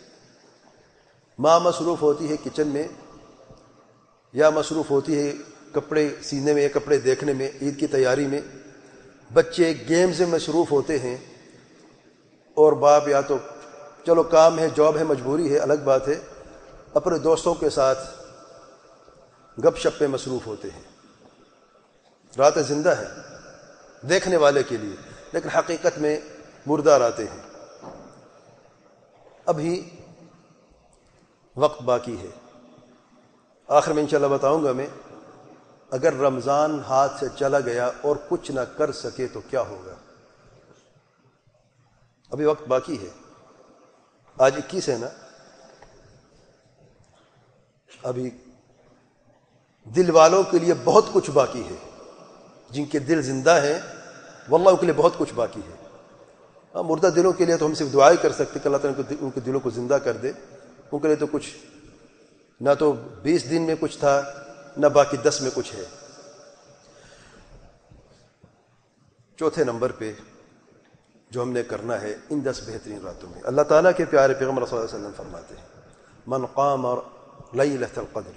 ماں مصروف ہوتی ہے کچن میں، یا مصروف ہوتی ہے کپڑے سینے میں یا کپڑے دیکھنے میں، عید کی تیاری میں. بچے گیم سے مصروف ہوتے ہیں، اور باپ یا تو چلو کام ہے، جاب ہے، مجبوری ہے، الگ بات ہے، اپنے دوستوں کے ساتھ گپ شپ پہ مصروف ہوتے ہیں. رات زندہ ہے دیکھنے والے کے لیے، لیکن حقیقت میں مردہ راتیں ہیں. ابھی وقت باقی ہے. آخر میں انشاءاللہ بتاؤں گا میں، اگر رمضان ہاتھ سے چلا گیا اور کچھ نہ کر سکے تو کیا ہوگا. ابھی وقت باقی ہے. آج اکیس ہے نا. ابھی دل والوں کے لیے بہت کچھ باقی ہے. جن کے دل زندہ ہیں واللہ ان کے لیے بہت کچھ باقی ہے. ہاں، مردہ دلوں کے لیے تو ہم صرف دعائیں کر سکتے کہ اللہ تعالیٰ ان کے دلوں کو زندہ کر دے. ان کے لیے تو کچھ نہ تو بیس دن میں کچھ تھا، نہ باقی دس میں کچھ ہے. چوتھے نمبر پہ جو ہم نے کرنا ہے ان دس بہترین راتوں میں، اللہ تعالیٰ کے پیارے پیغمبر صلی اللہ علیہ وسلم فرماتے ہیں من قام لیلۃ القدر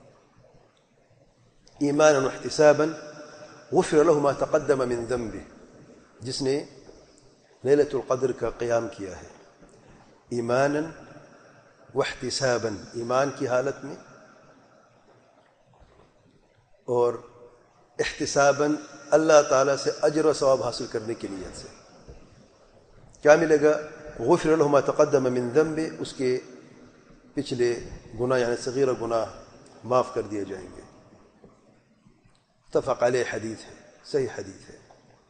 ایمانا واحتسابا غفر له ما تقدم من ذنبه. جس نے لیلۃ القدر کا قیام کیا ہے ایمانا واحتسابا، ایمان کی حالت میں، اور احتسابا اللہ تعالیٰ سے اجر و ثواب حاصل کرنے کی نیت سے، کیا ملے گا؟ غفر له ما تقدم من ذنبه، اس کے پچھلے گناہ یعنی صغیرہ گناہ معاف کر دیے جائیں گے. متفق علیہ حدیث ہے، صحیح حدیث ہے.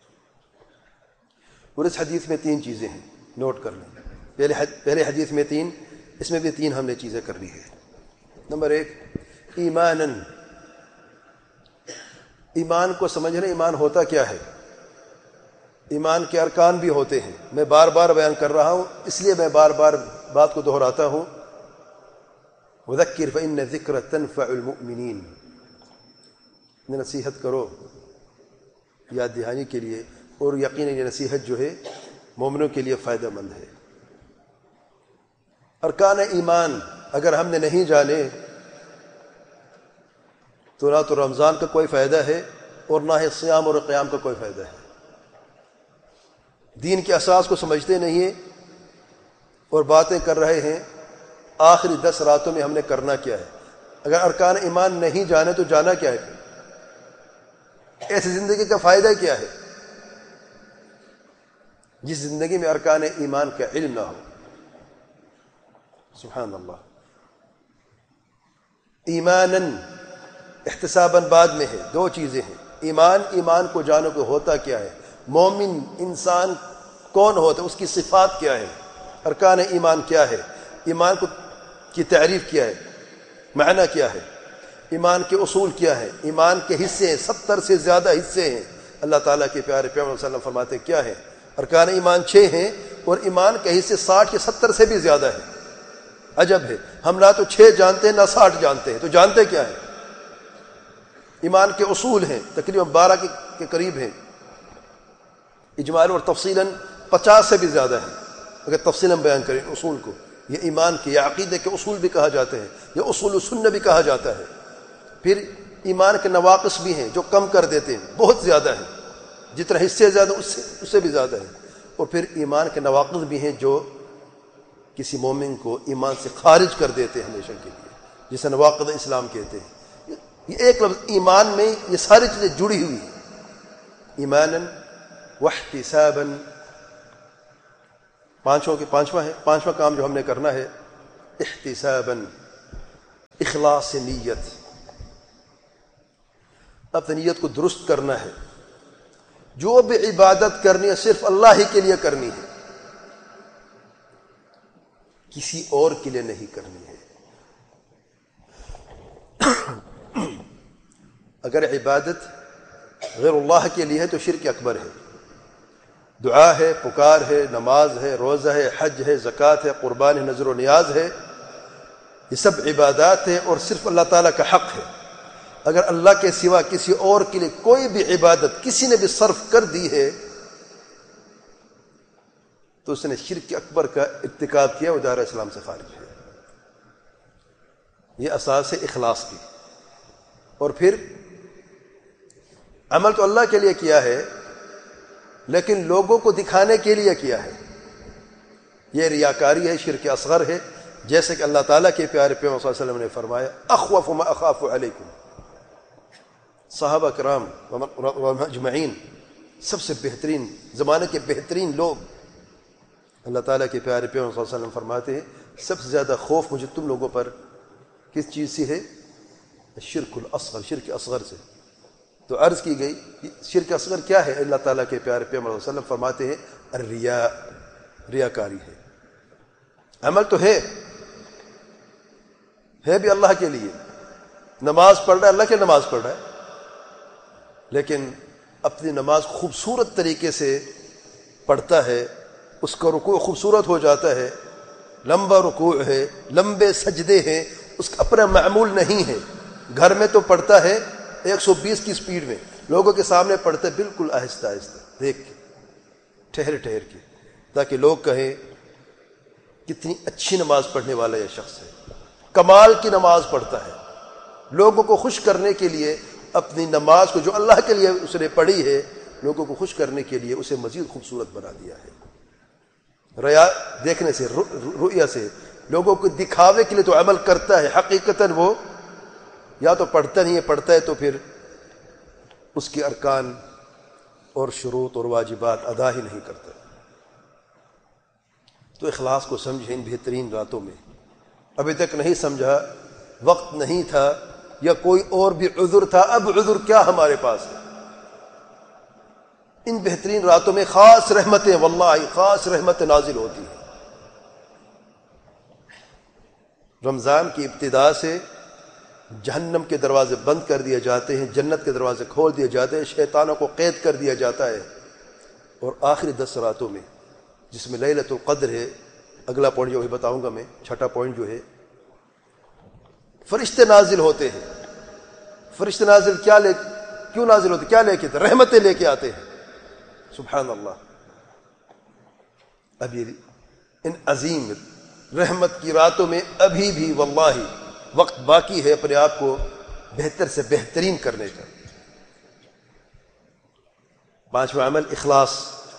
اور اس حدیث میں تین چیزیں ہیں، نوٹ کر لیں. پہلے پہلے حدیث میں تین، اس میں بھی تین ہم نے چیزیں کرنی ہے. نمبر ایک، ایماناً، ایمان کو سمجھنا. ایمان ہوتا کیا ہے؟ ایمان کے ارکان بھی ہوتے ہیں. میں بار بار بیان کر رہا ہوں، اس لیے میں بار بار بات کو دہراتا ہوں. وذکر فإن الذکر تنفع المؤمنین، نصیحت کرو یاد دہانی کے لیے، اور یقیناً یہ نصیحت جو ہے مومنوں کے لیے فائدہ مند ہے. ارکان ایمان اگر ہم نے نہیں جانے تو نہ تو رمضان کا کوئی فائدہ ہے اور نہ ہی صیام اور قیام کا کوئی فائدہ ہے. دین کے اساس کو سمجھتے نہیں ہیں اور باتیں کر رہے ہیں آخری دس راتوں میں ہم نے کرنا کیا ہے. اگر ارکان ایمان نہیں جانے تو جانا کیا ہے؟ ایسی زندگی کا فائدہ کیا ہے جس زندگی میں ارکان ایمان کا علم نہ ہو؟ سبحان اللہ. ایماناً، احتساباً بعد میں ہے. دو چیزیں ہیں. ایمان، ایمان کو جانو کہ ہوتا کیا ہے، مومن انسان کون ہوتا ہے، اس کی صفات کیا ہے، ارکان ایمان کیا ہے، ایمان کو کی تعریف کیا ہے، معنی کیا ہے، ایمان کے اصول کیا ہے، ایمان کے حصے ہیں، ستر سے زیادہ حصے ہیں. اللہ تعالیٰ کے پیارے پیغمبر صلی اللہ علیہ وسلم فرماتے ہیں کیا ہے؟ ارکان ایمان چھ ہیں اور ایمان کے حصے ساٹھ یا ستر سے بھی زیادہ ہے. عجب ہے، ہم نہ تو چھ جانتے ہیں نہ ساٹھ جانتے ہیں. تو جانتے کیا ہے؟ ایمان کے اصول ہیں، تقریباً بارہ کے قریب ہیں. اجمالاً اور تفصیلاً پچاس سے بھی زیادہ ہے اگر تفصیلاً بیان کریں اصول کو. یہ ایمان کے یا عقیدے کے اصول بھی کہا جاتے ہیں، یہ اصول سنہ بھی کہا جاتا ہے. پھر ایمان کے نواقص بھی ہیں جو کم کر دیتے ہیں، بہت زیادہ ہیں. جتنا حصے زیادہ اس سے اس سے بھی زیادہ ہے. اور پھر ایمان کے نواقص بھی ہیں جو کسی مومن کو ایمان سے خارج کر دیتے ہیں ہمیشہ کے لیے، جسے نواقض اسلام کہتے ہیں. یہ ایک لفظ ایمان میں یہ ساری چیزیں جڑی ہوئی ہیں. ایمانا واحتسابا پانچوں کے پانچواں ہے پانچواں کام جو ہم نے کرنا ہے احتساباً، اخلاص نیت، اپنی نیت کو درست کرنا ہے. جو بھی عبادت کرنی ہے صرف اللہ ہی کے لیے کرنی ہے، کسی اور کے لیے نہیں کرنی ہے. اگر عبادت غیر اللہ کے لیے ہے تو شرک اکبر ہے. دعا ہے، پکار ہے، نماز ہے، روزہ ہے، حج ہے، زکوٰۃ ہے، قربان ہے، نذر و نیاز ہے، یہ سب عبادات ہیں اور صرف اللہ تعالیٰ کا حق ہے. اگر اللہ کے سوا کسی اور کے لیے کوئی بھی عبادت کسی نے بھی صرف کر دی ہے تو اس نے شرک اکبر کا ارتکاب کیا، وہ دائرہ اسلام سے خارج ہے. یہ اساس ہے اخلاص کی. اور پھر عمل تو اللہ کے لیے کیا ہے لیکن لوگوں کو دکھانے کے لیے کیا ہے، یہ ریاکاری ہے، شرک اصغر ہے. جیسے کہ اللہ تعالیٰ کے پیارے پیغمبر صلی اللہ علیہ وسلم نے فرمایا اخوف ما اخاف علیکم. صحابہ کرام اجمعین، سب سے بہترین زمانے کے بہترین لوگ، اللہ تعالیٰ کے پیارے پیغمبر صلی اللہ علیہ وسلم فرماتے ہیں سب سے زیادہ خوف مجھے تم لوگوں پر کس چیز سے ہے؟ شرک الاصغر، شرک اصغر سے. تو عرض کی گئی شرک اصغر کیا ہے؟ اللہ تعالیٰ کے پیارے پیغمبر صلی اللہ علیہ وسلم فرماتے ہیں الریا، ریاکاری ہے. عمل تو ہے ہے بھی اللہ کے لیے، نماز پڑھ رہا ہے، اللہ کے نماز پڑھ رہا ہے، لیکن اپنی نماز خوبصورت طریقے سے پڑھتا ہے، اس کا رکوع خوبصورت ہو جاتا ہے، لمبا رکوع ہے، لمبے سجدے ہیں، اس کا اپنا معمول نہیں ہے. گھر میں تو پڑھتا ہے ایک سو بیس کی سپیڈ میں، لوگوں کے سامنے پڑھتا ہے بالکل آہستہ آہستہ، دیکھ کے، ٹھہر ٹھہر کے، تاکہ لوگ کہیں کتنی اچھی نماز پڑھنے والا یہ شخص ہے. کمال کی نماز پڑھتا ہے. لوگوں کو خوش کرنے کے لیے اپنی نماز کو جو اللہ کے لیے اس نے پڑھی ہے، لوگوں کو خوش کرنے کے لیے اسے مزید خوبصورت بنا دیا ہے. ریا دیکھنے سے، رؤیا سے، لوگوں کو دکھاوے کے لیے تو عمل کرتا ہے، حقیقتاً وہ یا تو پڑھتا نہیں ہے، پڑھتا ہے تو پھر اس کے ارکان اور شروط اور واجبات ادا ہی نہیں کرتا. تو اخلاص کو سمجھیں ان بہترین راتوں میں. ابھی تک نہیں سمجھا، وقت نہیں تھا یا کوئی اور بھی عذر تھا، اب عذر کیا ہمارے پاس ہے. ان بہترین راتوں میں خاص رحمتیں، واللہ خاص رحمتیں نازل ہوتی ہیں. رمضان کی ابتدا سے جہنم کے دروازے بند کر دیے جاتے ہیں، جنت کے دروازے کھول دیے جاتے ہیں، شیطانوں کو قید کر دیا جاتا ہے. اور آخری دس راتوں میں جس میں لیلۃ القدر ہے، اگلا پوائنٹ جو ہے بتاؤں گا میں، چھٹا پوائنٹ جو ہے، فرشتے نازل ہوتے ہیں. فرشتے نازل کیا لے کیوں نازل ہوتے کیا لے کے رحمتیں لے کے آتے ہیں. سبحان اللہ. ابھی ان عظیم رحمت کی راتوں میں ابھی بھی واللہ وقت باقی ہے اپنے آپ کو بہتر سے بہترین کرنے کا. پانچواں عمل اخلاص.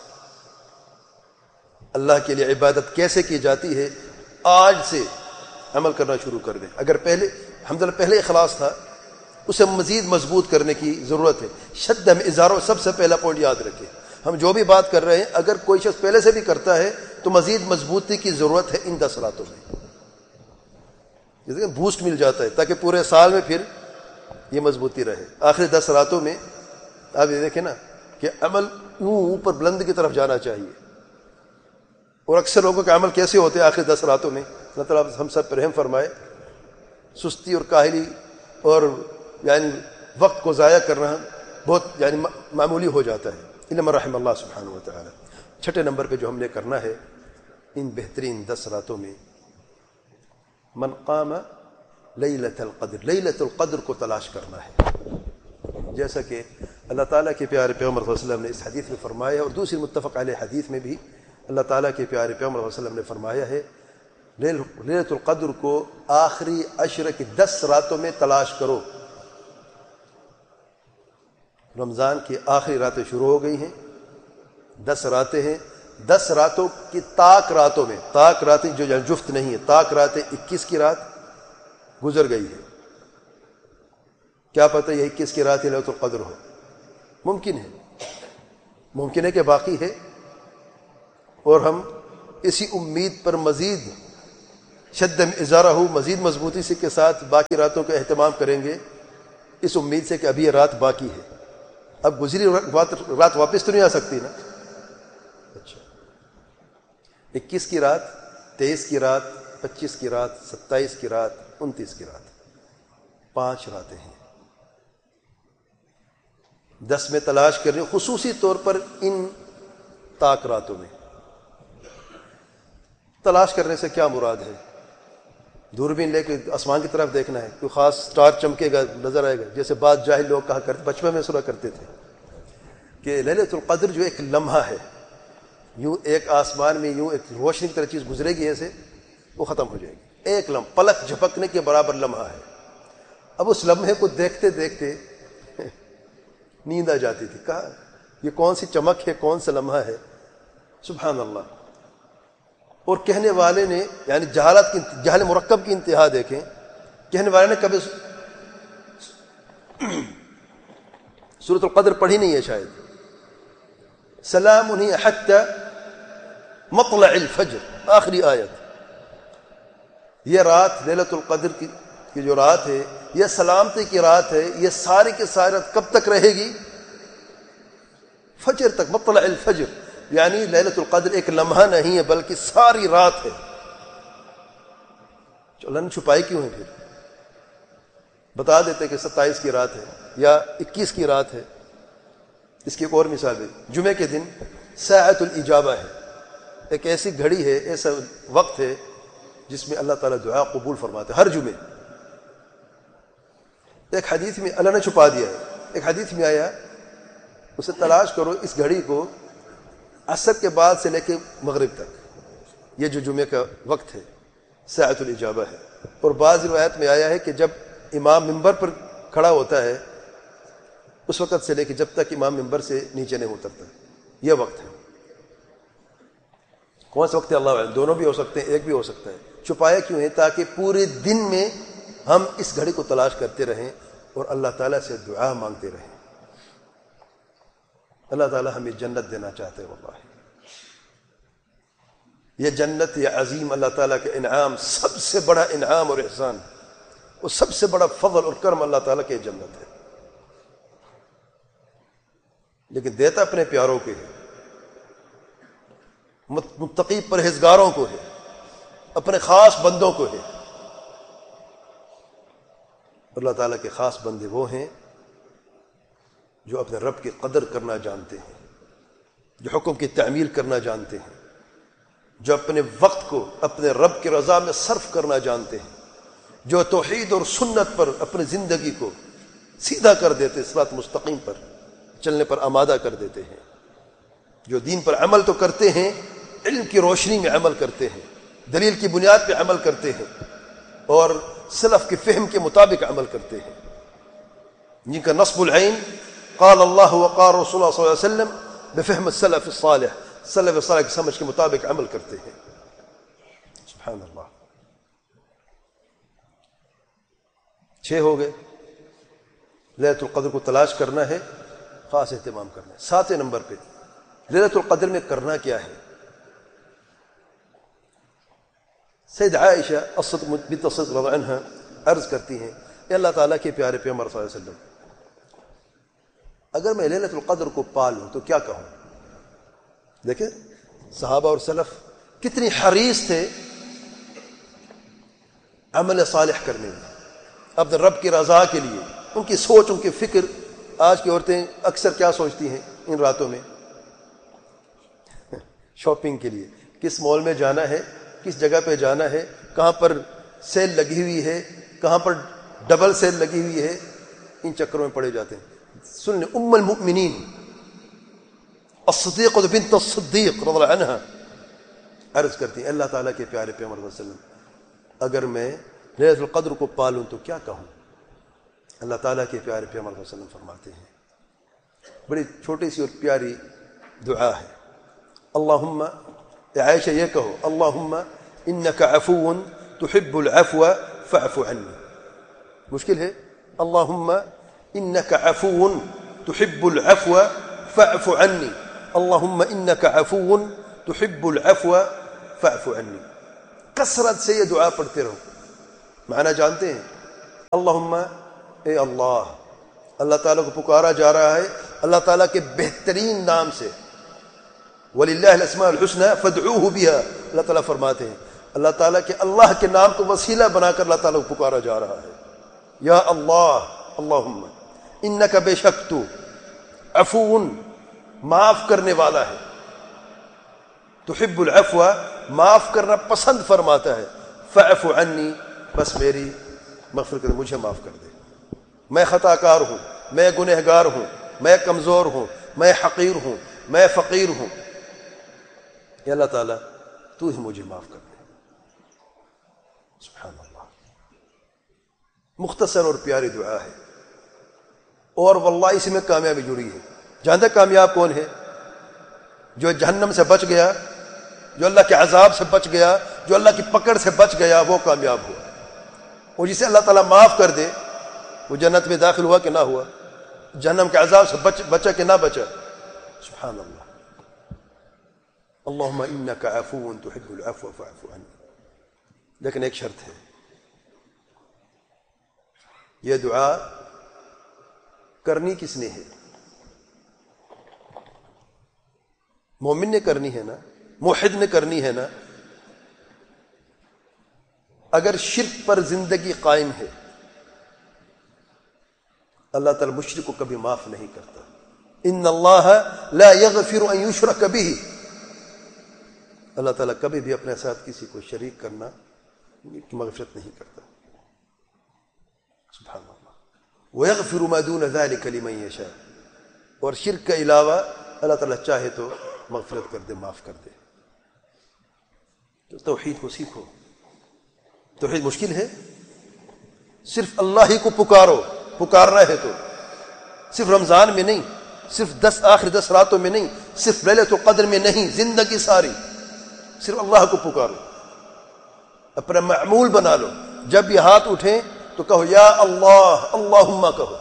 اللہ کے لیے عبادت کیسے کی جاتی ہے آج سے عمل کرنا شروع کر دیں. اگر پہلے الحمدللہ پہلے اخلاص تھا، اسے مزید مضبوط کرنے کی ضرورت ہے. شد میں اظہاروں سب سے پہلا پوائنٹ یاد رکھیں. ہم جو بھی بات کر رہے ہیں اگر کوئی شخص پہلے سے بھی کرتا ہے تو مزید مضبوطی کی ضرورت ہے ان دس راتوں میں. جیسے کہ بوسٹ مل جاتا ہے تاکہ پورے سال میں پھر یہ مضبوطی رہے. آخری دس راتوں میں آپ یہ دیکھیں نا کہ عمل یوں اوپر بلند کی طرف جانا چاہیے. اور اکثر لوگوں کے عمل کیسے ہوتے ہیں آخری دس راتوں میں؟ اللہ تعالیٰ ہم سب پر رحم فرمائے. سستی اور کاہلی اور یعنی وقت کو ضائع کرنا بہت یعنی معمولی ہو جاتا ہے. الا رحم اللہ سبحانہ و تعالی. چھٹے نمبر پہ جو ہم نے کرنا ہے ان بہترین دس راتوں میں، من قام لیلۃ القدر، لیلۃ القدر کو تلاش کرنا ہے. جیسا کہ اللہ تعالیٰ کے پیارے پیغمبر صلی اللہ علیہ وسلم نے اس حدیث میں فرمایا، اور دوسری متفق علیہ حدیث میں بھی اللہ تعالیٰ کے پیارے پیغمبر صلی اللہ علیہ وسلم نے فرمایا ہے لیلۃ القدر کو آخری عشر کی دس راتوں میں تلاش کرو. رمضان کی آخری راتیں شروع ہو گئی ہیں، دس راتیں ہیں. دس راتوں کی طاق راتوں میں، طاق راتیں جو جفت نہیں ہے، طاق راتیں اکیس کی رات گزر گئی ہے. کیا پتہ یہ اکیس کی رات لیلۃ القدر ہو؟ ممکن ہے، ممکن ہے کہ باقی ہے اور ہم اسی امید پر مزید شد ازارہ ہو، مزید مضبوطی سے کے ساتھ باقی راتوں کا اہتمام کریں گے، اس امید سے کہ ابھی یہ رات باقی ہے، اب گزری رات واپس تو نہیں آ سکتی نا۔ اچھا، اکیس کی رات، تیئیس کی رات، پچیس کی رات، ستائیس کی رات، انتیس کی رات، پانچ راتیں ہیں۔ دس میں تلاش کر رہے، خصوصی طور پر ان تاک راتوں میں تلاش کرنے سے کیا مراد ہے؟ دوربین لے کے آسمان کی طرف دیکھنا ہے، کوئی خاص سٹار چمکے گا نظر آئے گا، جیسے بعض جاہل لوگ کہا کرتے، بچپن میں سنا کرتے تھے کہ لیلۃ القدر جو ایک لمحہ ہے، یوں ایک آسمان میں یوں ایک روشنی کی طرح چیز گزرے گی ایسے، وہ ختم ہو جائے گی، ایک لمحہ، پلک جھپکنے کے برابر لمحہ ہے۔ اب اس لمحے کو دیکھتے دیکھتے نیند آ جاتی تھی، کہا یہ کون سی چمک ہے، کون سا لمحہ ہے، سبحان اللہ۔ اور کہنے والے نے، یعنی جہالت کی، جہل مرکب کی انتہا دیکھیں، کہنے والے نے کبھی سورۃ القدر پڑھی نہیں ہے شاید، سلام ہی حتی مطلع الفجر، آخری آیت۔ یہ رات لیلۃ القدر کی کی جو رات ہے، یہ سلامتی کی رات ہے، یہ ساری کی ساری رات کب تک رہے گی؟ فجر تک، مطلع الفجر، یعنی لیلۃ القدر ایک لمحہ نہیں ہے بلکہ ساری رات ہے۔ اللہ نے چھپائی کیوں ہے؟ پھر بتا دیتے کہ ستائیس کی رات ہے یا اکیس کی رات ہے۔ اس کی ایک اور مثال ہے، جمعے کے دن ساعۃ الاجابہ ہے، ایک ایسی گھڑی ہے، ایسا وقت ہے جس میں اللہ تعالیٰ دعا قبول فرماتے ہر جمعے۔ ایک حدیث میں اللہ نے چھپا دیا ہے، ایک حدیث میں آیا، اسے تلاش کرو، اس گھڑی کو عصر کے بعد سے لے کے مغرب تک، یہ جو جمعے کا وقت ہے ساعۃ الاجابہ ہے۔ اور بعض روایت میں آیا ہے کہ جب امام ممبر پر کھڑا ہوتا ہے، اس وقت سے لے کے جب تک امام ممبر سے نیچے نہیں اترتا، یہ وقت ہے۔ کون سا وقت ہے اللہ عالم، دونوں بھی ہو سکتے ہیں، ایک بھی ہو سکتا ہے۔ چھپایا کیوں ہے؟ تاکہ پورے دن میں ہم اس گھڑی کو تلاش کرتے رہیں اور اللہ تعالیٰ سے دعا مانگتے رہیں۔ اللہ تعالیٰ ہمیں جنت دینا چاہتے ہیں، واللہ یہ جنت، یہ عظیم اللہ تعالیٰ کا انعام، سب سے بڑا انعام اور احسان، اور سب سے بڑا فضل اور کرم اللہ تعالیٰ کے جنت ہے، لیکن دیتا اپنے پیاروں کے ہے، متقی پرہیزگاروں کو ہے، اپنے خاص بندوں کو ہے۔ اللہ تعالیٰ کے خاص بندے وہ ہیں جو اپنے رب کی قدر کرنا جانتے ہیں، جو حکم کی تعمیل کرنا جانتے ہیں، جو اپنے وقت کو اپنے رب کی رضا میں صرف کرنا جانتے ہیں، جو توحید اور سنت پر اپنی زندگی کو سیدھا کر دیتے، صراط مستقیم پر چلنے پر آمادہ کر دیتے ہیں، جو دین پر عمل تو کرتے ہیں، علم کی روشنی میں عمل کرتے ہیں، دلیل کی بنیاد پہ عمل کرتے ہیں، اور سلف کے فہم کے مطابق عمل کرتے ہیں، جن کا نصب العین قال اللہ وقال رسول اللہ صلی اللہ علیہ وسلم بفہم السلف الصالح، سلف صالح کی سمجھ کے مطابق عمل کرتے ہیں۔ سبحان اللہ۔ چھ ہو گئے، لیلۃ القدر کو تلاش کرنا ہے، خاص اہتمام کرنا ہے۔ ساتویں نمبر پہ لیلۃ القدر میں کرنا کیا ہے؟ سید عائشہ الصدیقہ بنت الصدیق رضی اللہ عنہا عرض کرتی ہیں، اے اللہ تعالیٰ کے پیارے پیغمبر صلی اللہ علیہ وسلم، اگر میں لیلۃ القدر کو پا لوں تو کیا کہوں؟ دیکھیں صحابہ اور سلف کتنی حریص تھے عمل صالح کرنے میں، اپنے رب کی رضا کے لیے، ان کی سوچ، ان کی فکر۔ آج کی عورتیں اکثر کیا سوچتی ہیں ان راتوں میں؟ شاپنگ کے لیے، کس مال میں جانا ہے، کس جگہ پہ جانا ہے، کہاں پر سیل لگی ہوئی ہے، کہاں پر ڈبل سیل لگی ہوئی ہے، ان چکروں میں پڑے جاتے ہیں۔ سن ام المؤمنین الصدیقہ بنت الصدیق رضی اللہ عنہا عرض کرتی ہیں، اللہ تعالیٰ کے پیارے پیغمبر صلی اللہ علیہ وسلم، اگر میں لیلۃ القدر کو پالوں تو کیا کہوں؟ اللہ تعالیٰ کے پیارے پیغمبر صلی اللہ علیہ وسلم فرماتے ہیں، بڑی چھوٹی سی اور پیاری دعا ہے، اللہم، عائشہ یہ کہو، اللہم انک عفو تحب العفو فاعف عنی۔ مشکل ہے، اللہم انک عفو تحب العفو فاعف عنی، اللہم انک عفو تحب العفو فاعف عنی. کثرت سے یہ دعا پڑھتے رہو. معنی جانتے ہیں؟ اللہم، اے اللہ، اللہ تعالیٰ کو پکارا جا رہا ہے اللہ تعالیٰ کے بہترین نام سے. وَلِلَّهِ الْأَسْمَاءُ الْحُسْنَى فَادْعُوهُ بِهَا. اللہ تعالیٰ فرماتے ہیں اللہ تعالیٰ کے اللہ کے نام کو وسیلہ بنا کر اللہ تعالیٰ کو پکارا جا رہا ہے. یا اللہ، اللہم انک، بے شک تو، عفو، معاف کرنے والا ہے، تحب العفو، معاف کرنا پسند فرماتا ہے. فاعف عنی، بس میری مغفرت کر، مجھے معاف کر دے. میں خطا کار ہوں، میں گنہگار ہوں، میں کمزور ہوں، میں حقیر ہوں، میں فقیر ہوں. یا اللہ تعالیٰ تو ہی مجھے معاف کر دے. سبحان اللہ. مختصر اور پیاری دعا ہے، اور واللہ اسی میں کامیابی جڑی ہے. جانتے کامیاب کون ہے؟ جو جہنم سے بچ گیا، جو اللہ کے عذاب سے بچ گیا، جو اللہ کی پکڑ سے بچ گیا، وہ کامیاب ہوا. اور جسے اللہ تعالیٰ معاف کر دے وہ جنت میں داخل ہوا کہ نہ ہوا، جہنم کے عذاب سے بچ بچا کہ نہ بچا. سبحان اللہ. اللہم انک عفو تحب العفو فاعف عنی. لیکن ایک شرط ہے، یہ دعا کرنی کس نے ہے؟ مومن نے کرنی ہے نا، موحد نے کرنی ہے نا. اگر شرک پر زندگی قائم ہے اللہ تعالی مشرک کو کبھی معاف نہیں کرتا. ان اللہ لا یغفر ان یشرک بہ. اللہ تعالیٰ کبھی بھی اپنے ساتھ کسی کو شریک کرنا کی مغفرت نہیں کرتا. سبحان اللہ. وَيَغْفِرُ مَا دُونَ ذَلِكَ لِمَن يَشَاءُ. اور شرک کے علاوہ اللہ تعالیٰ چاہے تو مغفرت کر دے، معاف کر دے. تو توحید کو سیکھو. توحید مشکل ہے، صرف اللہ ہی کو پکارو. پکارنا ہے تو صرف رمضان میں نہیں، صرف دس آخر دس راتوں میں نہیں، صرف لیلۃ القدر میں نہیں، زندگی ساری صرف اللہ کو پکارو. اپنا معمول بنا لو. جب بھی ہاتھ اٹھیں تو کہو یا اللہ، اللہم کہو.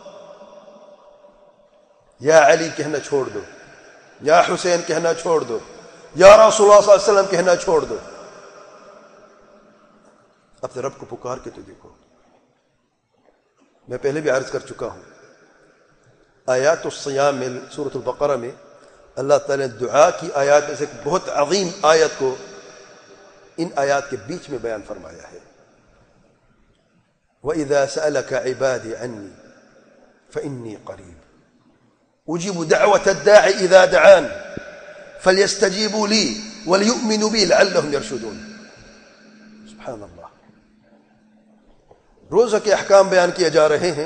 یا علی کہنا چھوڑ دو، یا حسین کہنا چھوڑ دو، یا رسول اللہ صلی اللہ علیہ وسلم کہنا چھوڑ دو. اپنے رب کو پکار کے تو دیکھو. میں پہلے بھی عرض کر چکا ہوں، آیات الصیام میں سورۃ البقرہ میں اللہ تعالیٰ نے دعا کی آیات میں سے ایک بہت عظیم آیت کو ان آیات کے بیچ میں بیان فرمایا ہے. وَإِذَا سَأَلَكَ عِبَادِي عَنِّي فَإِنِّي قَرِيبٌ أُجِيبُ دَعْوَةَ الدَّاعِ إِذَا دَعَانِ فَلْيَسْتَجِيبُوا لِي وَلْيُؤْمِنُوا بِي لَعَلَّهُمْ يَرْشُدُونَ. سبحان اللہ. روزہ کے احکام بیان کیے جا رہے ہیں.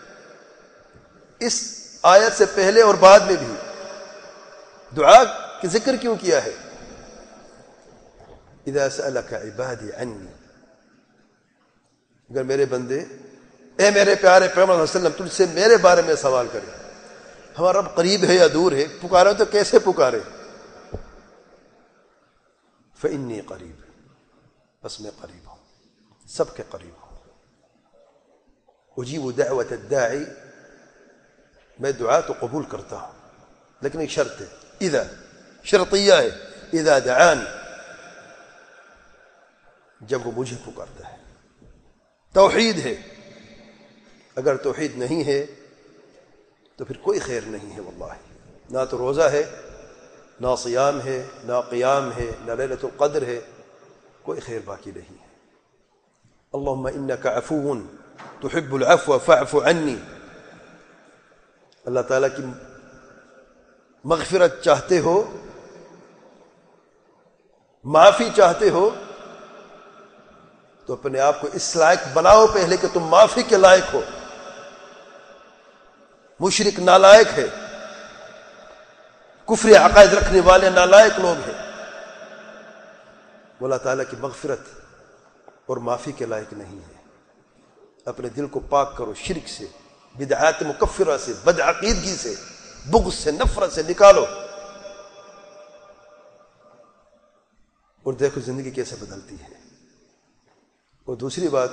اس آیت سے پہلے اور بعد میں بھی دعا کی ذکر کیوں کیا ہے؟ اذا سألك عبادی عنی. اگر میرے بندے، اے میرے پیارے پیغمبر صلی اللہ علیہ وسلم، تجھ سے میرے بارے میں سوال کرے، ہمارا رب قریب ہے یا دور ہے، پکارے تو کیسے پکارے؟ فإنی قریب، بس میں قریب ہوں، سب کے قریب ہوں. اجیب دعوت الداعی، میں دعا تو قبول کرتا ہوں، لیکن ایک شرط ہے، اذا، شرطیہ ہے، اذا دعان، جب وہ مجھے پکارتا ہے. توحید ہے. اگر توحید نہیں ہے تو پھر کوئی خیر نہیں ہے. واللہ نہ تو روزہ ہے، نہ صیام ہے، نہ قیام ہے، نہ لیلۃ القدر ہے، کوئی خیر باقی نہیں ہے. اللہم انک عفو تحب العفو فاعف عنی. اللہ تعالیٰ کی مغفرت چاہتے ہو، معافی چاہتے ہو، تو اپنے آپ کو اس لائق بناؤ پہلے کہ تم معافی کے لائق ہو. مشرک نالائق ہے، کفر عقائد رکھنے والے نالائق لوگ ہیں، وہ اللہ تعالیٰ کی مغفرت اور معافی کے لائق نہیں ہے. اپنے دل کو پاک کرو، شرک سے، بدعات مکفرہ سے، بدعقیدگی سے، بغض سے، نفرت سے نکالو، اور دیکھو زندگی کیسے بدلتی ہے. اور دوسری بات،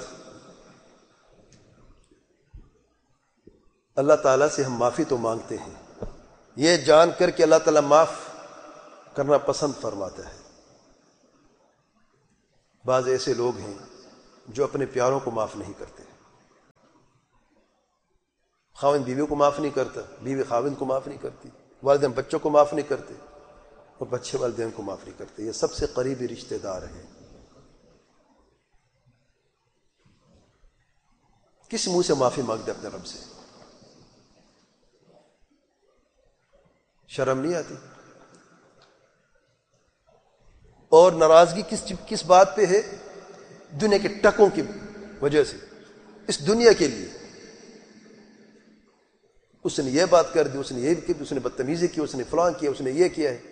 اللہ تعالیٰ سے ہم معافی تو مانگتے ہیں، یہ جان کر کہ اللہ تعالیٰ معاف کرنا پسند فرماتا ہے. بعض ایسے لوگ ہیں جو اپنے پیاروں کو معاف نہیں کرتے. خاوند بیوی کو معاف نہیں کرتا، بیوی خاوند کو معاف نہیں کرتی، والدین بچوں کو معاف نہیں کرتے اور بچے والدین کو معاف نہیں کرتے. یہ سب سے قریبی رشتہ دار ہیں. کس منہ سے معافی مانگتے اپنے رب سے؟ شرم نہیں آتی؟ اور ناراضگی کس کس بات پہ ہے؟ دنیا کے ٹکوں کی وجہ سے. اس دنیا کے لیے اس نے یہ بات کر دی، اس نے یہ کی، اس نے بدتمیزی کی، اس نے فلاں کیا، اس نے یہ کیا ہے.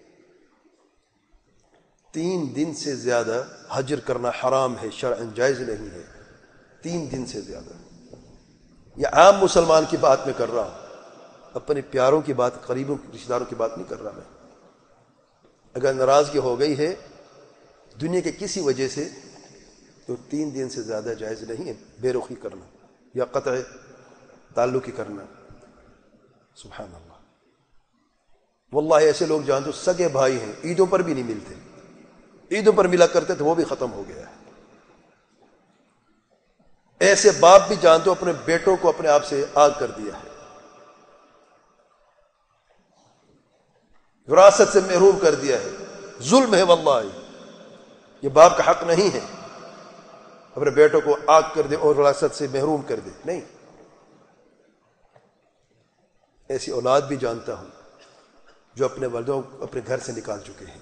تین دن سے زیادہ حجر کرنا حرام ہے، شرعاً جائز نہیں ہے. تین دن سے زیادہ. یہ عام مسلمان کی بات میں کر رہا ہوں، اپنے پیاروں کی بات، قریبوں رشتہ داروں کی بات نہیں کر رہا میں. اگر ناراضگی ہو گئی ہے دنیا کے کسی وجہ سے تو تین دن سے زیادہ جائز نہیں ہے بے رخی کرنا یا قطع تعلقی کرنا. سبحان اللہ. واللہ ایسے لوگ جانتے سگے بھائی ہیں، عیدوں پر بھی نہیں ملتے، عیدوں پر ملا کرتے تھے وہ بھی ختم ہو گیا ہے. ایسے باپ بھی جانتے اپنے بیٹوں کو اپنے آپ سے آگ کر دیا ہے، وراثت سے محروم کر دیا ہے. ظلم ہے واللہ، یہ باپ کا حق نہیں ہے اپنے بیٹوں کو آگ کر دے اور وراثت سے محروم کر دے. نہیں، ایسی اولاد بھی جانتا ہوں جو اپنے والدوں کو اپنے گھر سے نکال چکے ہیں.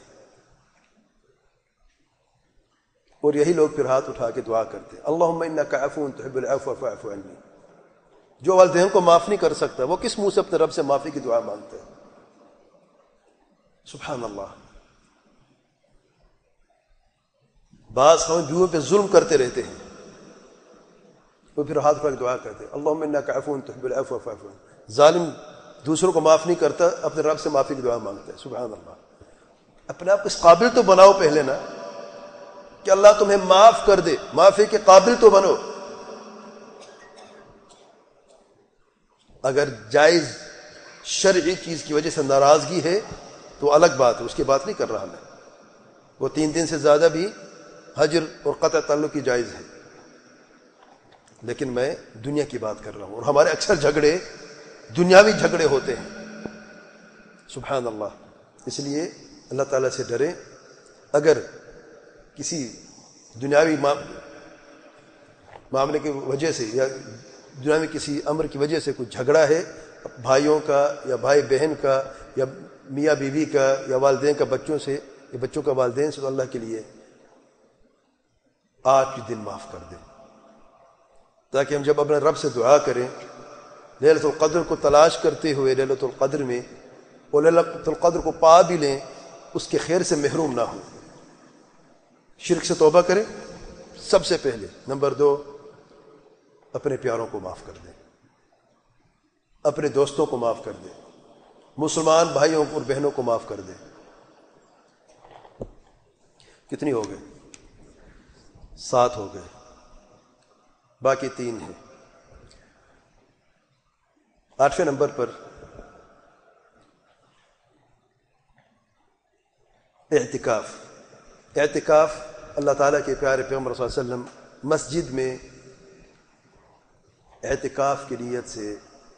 اور یہی لوگ پھر ہاتھ اٹھا کے دعا کرتے اللہم انک عفو تحب العفو فاعف عنی. جو والدین کو معاف نہیں کر سکتا وہ کس منہ سے اپنے رب سے معافی کی دعا مانگتا ہے؟ سبحان اللہ. بعض ہم بیویوں پہ ظلم کرتے رہتے ہیں، وہ پھر ہاتھ اٹھا کے دعا کرتے ہیں اللہم انک عفو تحب العفو فاعف عنی. ظالم دوسروں کو معاف نہیں کرتا، اپنے رب سے معافی کی دعا مانگتا ہے. سبحان اللہ. اپنے آپ کو اس قابل تو بناؤ پہلے نا کہ اللہ تمہیں معاف کر دے، معافی کے قابل تو بنو. اگر جائز شرعی چیز کی وجہ سے ناراضگی ہے تو الگ بات ہے، اس کی بات نہیں کر رہا میں. وہ تین دن سے زیادہ بھی حجر اور قطع تعلق کی جائز ہے، لیکن میں دنیا کی بات کر رہا ہوں. اور ہمارے اکثر جھگڑے دنیاوی جھگڑے ہوتے ہیں. سبحان اللہ. اس لیے اللہ تعالیٰ سے ڈریں. اگر کسی دنیاوی معاملے کی وجہ سے یا دنیا میں کسی امر کی وجہ سے کوئی جھگڑا ہے، بھائیوں کا یا بھائی بہن کا یا میاں بیوی کا یا والدین کا بچوں سے یا بچوں کا والدین سے، تو اللہ کے لیے آج کے دن معاف کر دیں، تاکہ ہم جب اپنے رب سے دعا کریں لیلۃ القدر کو تلاش کرتے ہوئے لیلۃ القدر میں اور لیلۃ القدر کو پا بھی لیں، اس کے خیر سے محروم نہ ہوں. شرک سے توبہ کریں سب سے پہلے. نمبر دو، اپنے پیاروں کو معاف کر دیں، اپنے دوستوں کو معاف کر دیں، مسلمان بھائیوں اور بہنوں کو معاف کر دیں. کتنی ہو گئے؟ سات ہو گئے، باقی تین ہیں. آٹھویں نمبر پر اعتکاف. اعتکاف اللہ تعالیٰ کے پیارے پیغمبر صلی اللہ علیہ وسلم مسجد میں اعتکاف کی نیت سے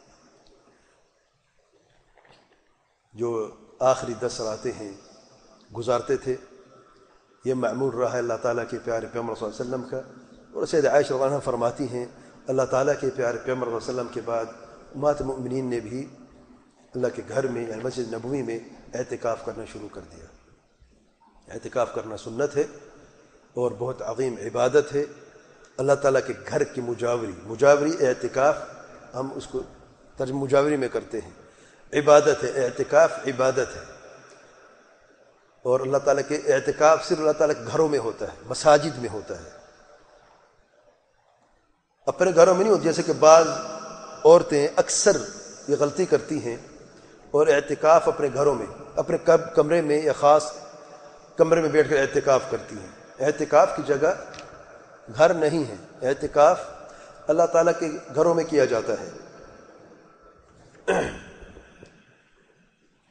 جو آخری دس راتیں ہیں گزارتے تھے. یہ معمول رہا ہے اللہ تعالیٰ کے پیارے پیغمبر صلی اللہ علیہ وسلم کا. اور سید عائشہ رضی اللہ عنہا فرماتی ہیں اللہ تعالیٰ کے پیارے پیغمبر صلی اللہ علیہ وسلم کے بعد امہات المؤمنین نے بھی اللہ کے گھر میں یعنی مسجد نبوی میں اعتکاف کرنا شروع کر دیا. اعتکاف کرنا سنت ہے اور بہت عظیم عبادت ہے. اللہ تعالیٰ کے گھر کی مجاوری مجاوری اعتکاف ہم اس کو ترجمہ مجاوری میں کرتے ہیں. عبادت ہے، اعتکاف عبادت ہے. اور اللہ تعالیٰ کے اعتکاف صرف اللہ تعالیٰ کے گھروں میں ہوتا ہے، مساجد میں ہوتا ہے، اپنے گھروں میں نہیں ہوتا. جیسے کہ بعض عورتیں اکثر یہ غلطی کرتی ہیں اور اعتکاف اپنے گھروں میں اپنے کمرے میں یا خاص کمرے میں بیٹھ کر اعتکاف کرتی ہیں. اعتکاف کی جگہ گھر نہیں ہے، اعتکاف اللہ تعالیٰ کے گھروں میں کیا جاتا ہے.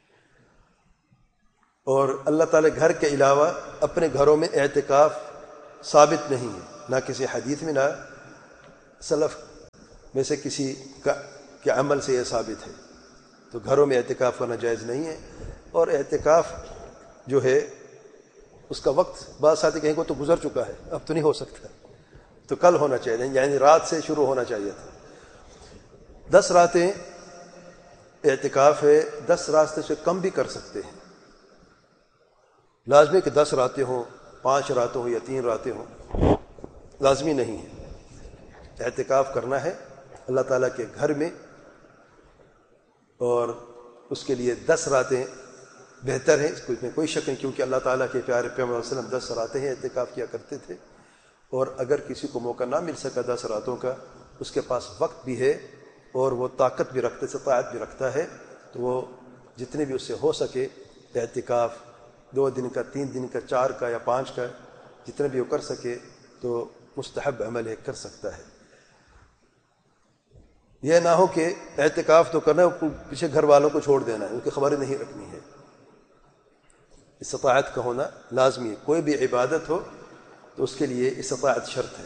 اور اللہ تعالیٰ گھر کے علاوہ اپنے گھروں میں اعتکاف ثابت نہیں ہے، نہ کسی حدیث میں نہ سلف میں سے کسی کا کے عمل سے یہ ثابت ہے، تو گھروں میں اعتکاف کرنا جائز نہیں ہے۔ اور اعتکاف جو ہے اس کا وقت بعض ساتھی کہیں کو تو گزر چکا ہے، اب تو نہیں ہو سکتا، تو کل ہونا چاہیے، یعنی رات سے شروع ہونا چاہیے تھا۔ دس راتیں اعتکاف ہے، دس راتیں سے کم بھی کر سکتے ہیں، لازمی کہ دس راتیں ہوں، پانچ راتیں ہوں یا تین راتیں ہوں، لازمی نہیں ہے۔ اعتکاف کرنا ہے اللہ تعالیٰ کے گھر میں، اور اس کے لیے دس راتیں بہتر ہیں، اس میں کوئی شک نہیں، کیونکہ اللہ تعالیٰ کے پیارے پیغمبر صلی اللہ علیہ وسلم دس راتیں ہیں اعتکاف کیا کرتے تھے۔ اور اگر کسی کو موقع نہ مل سکا دس راتوں کا، اس کے پاس وقت بھی ہے اور وہ طاقت بھی رکھتے استطاعت بھی رکھتا ہے، تو وہ جتنے بھی اس سے ہو سکے اعتکاف دو دن کا، تین دن کا، چار کا یا پانچ کا، جتنے بھی وہ کر سکے تو مستحب عمل ہے، کر سکتا ہے۔ یہ نہ ہو کہ اعتکاف تو کرنا ہے، پیچھے گھر والوں کو چھوڑ دینا ہے، ان کی خبریں نہیں رکھنی ہے۔ استطاعت کا ہونا لازمی ہے، کوئی بھی عبادت ہو تو اس کے لیے استطاعت شرط ہے۔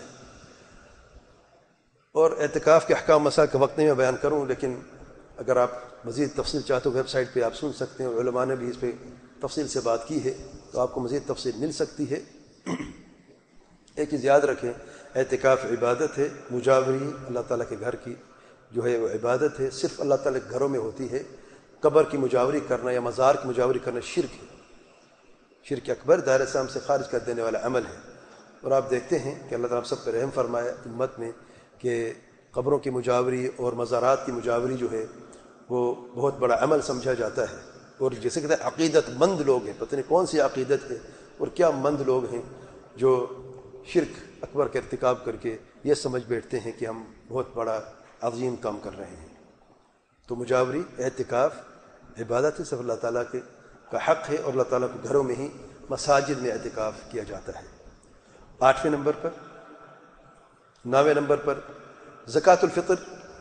اور اعتکاف کے احکام مسائل کا وقت نہیں میں بیان کروں، لیکن اگر آپ مزید تفصیل چاہتے ہو ویب سائٹ پہ آپ سن سکتے ہیں، علماء نے بھی اس پہ تفصیل سے بات کی ہے، تو آپ کو مزید تفصیل مل سکتی ہے۔ ایک چیز یاد رکھیں، اعتکاف عبادت ہے، مجاوری اللہ تعالیٰ کے گھر کی جو ہے وہ عبادت ہے، صرف اللہ تعالیٰ کے گھروں میں ہوتی ہے۔ قبر کی مجاوری کرنا یا مزار کی مجاوری کرنا شرک ہے، شرک اکبر، دائرہ اسلام سے خارج کر دینے والا عمل ہے۔ اور آپ دیکھتے ہیں کہ اللہ تعالیٰ سب پہ رحم فرمایا امت میں کہ قبروں کی مجاوری اور مزارات کی مجاوری جو ہے وہ بہت بڑا عمل سمجھا جاتا ہے۔ اور جیسے کہ عقیدت مند لوگ ہیں، پتہ نہیں کون سی عقیدت ہے اور کیا مند لوگ ہیں جو شرک اکبر کا ارتکاب کر کے یہ سمجھ بیٹھتے ہیں کہ ہم بہت بڑا عظیم کام کر رہے ہیں۔ تو مجاوری اعتکاف عبادت ہے، صرف اللہ تعالیٰ کے کا حق ہے، اور اللہ تعالیٰ کے گھروں میں ہی مساجد میں اعتکاف کیا جاتا ہے۔ آٹھویں نمبر پر نویں نمبر پر زکوٰۃ الفطر۔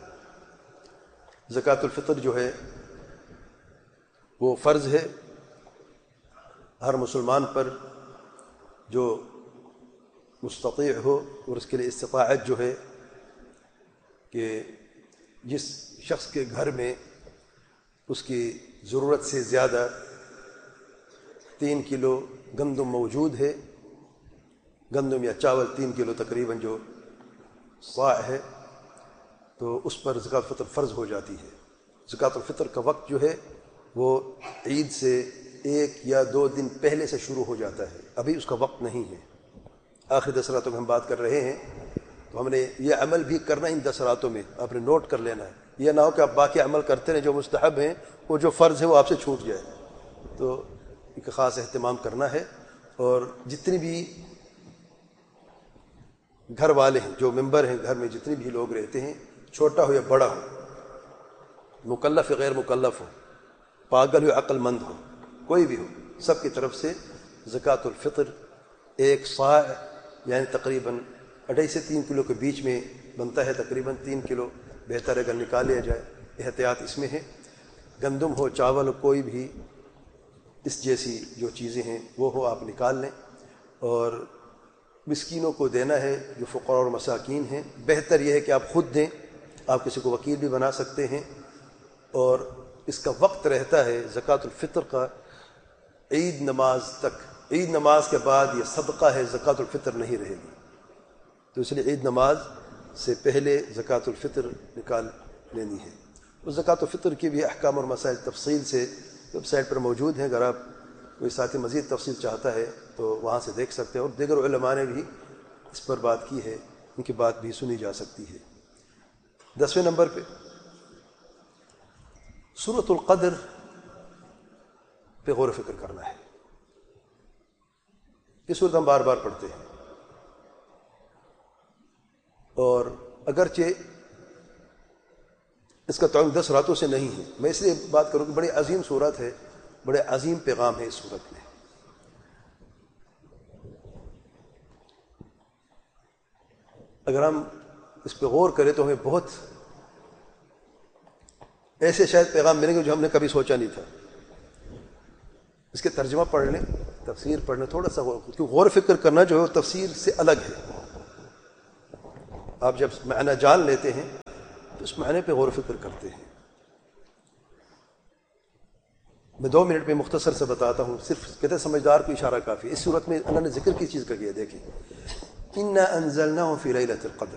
زکوٰۃ الفطر جو ہے وہ فرض ہے ہر مسلمان پر جو مستطیع ہو، اور اس کے لیے استطاعت جو ہے کہ جس شخص کے گھر میں اس کی ضرورت سے زیادہ تین کلو گندم موجود ہے، گندم یا چاول تین کلو تقریباً جو صاع ہے، تو اس پر زکوٰۃ الفطر فرض ہو جاتی ہے۔ زکوٰۃ الفطر کا وقت جو ہے وہ عید سے ایک یا دو دن پہلے سے شروع ہو جاتا ہے، ابھی اس کا وقت نہیں ہے۔ آخری دس راتوں میں ہم بات کر رہے ہیں، تو ہم نے یہ عمل بھی کرنا ان دس راتوں میں، آپ نے نوٹ کر لینا ہے، یہ نہ ہو کہ آپ باقی عمل کرتے رہیں جو مستحب ہیں، وہ جو فرض ہے وہ آپ سے چھوٹ جائے۔ تو ایک خاص اہتمام کرنا ہے، اور جتنی بھی گھر والے ہیں، جو ممبر ہیں گھر میں، جتنے بھی لوگ رہتے ہیں، چھوٹا ہو یا بڑا ہو، مکلف یا غیر مکلف ہو، پاگل ہو یا عقل مند ہو، کوئی بھی ہو، سب کی طرف سے زکوٰۃ الفطر ایک صاع یعنی تقریباً اڑھائی سے تین کلو کے بیچ میں بنتا ہے، تقریباً تین کلو بہتر اگر نکال لیا جائے، احتیاط اس میں ہے۔ گندم ہو، چاول ہو، کوئی بھی اس جیسی جو چیزیں ہیں وہ ہو، آپ نکال لیں، اور مسکینوں کو دینا ہے جو فقراء اور مساکین ہیں۔ بہتر یہ ہے کہ آپ خود دیں، آپ کسی کو وکیل بھی بنا سکتے ہیں۔ اور اس کا وقت رہتا ہے زکوٰۃ الفطر کا عید نماز تک، عید نماز کے بعد یہ صدقہ ہے، زکوٰۃ الفطر نہیں رہے گی، تو اس لیے عید نماز سے پہلے زکوٰۃ الفطر نکال لینی ہے۔ اس زکوٰۃ الفطر کی بھی احکام اور مسائل تفصیل سے ویب سائٹ پر موجود ہیں، اگر آپ کوئی ساتھی مزید تفصیل چاہتا ہے تو وہاں سے دیکھ سکتے ہیں، اور دیگر علماء نے بھی اس پر بات کی ہے، ان کی بات بھی سنی جا سکتی ہے۔ دسویں نمبر پہ سورۃ القدر پہ غور و فکر کرنا ہے۔ یہ سورت ہم بار بار پڑھتے ہیں، اور اگرچہ اس کا تعلق دس راتوں سے نہیں ہے، میں اس لیے بات کروں کہ بڑی عظیم سورت ہے، بڑے عظیم پیغام ہے اس سورت میں۔ اگر ہم اس پہ غور کریں تو ہمیں بہت ایسے شاید پیغام ملیں گے جو ہم نے کبھی سوچا نہیں تھا۔ اس کے ترجمہ پڑھ لیں، تفسیر پڑھنا تھوڑا سا کیونکہ غور فکر کرنا جو ہے وہ تفسیر سے الگ ہے. آپ جب معنی جان لیتے ہیں تو اس معنی پہ غور و فکر کرتے ہیں. میں دو منٹ میں مختصر سے بتاتا ہوں, صرف کہتے سمجھدار کو اشارہ کافی. اس صورت میں اللہ نے ذکر کی چیز کا کیا, دیکھیں انا انزلناه فی لیلۃ القدر,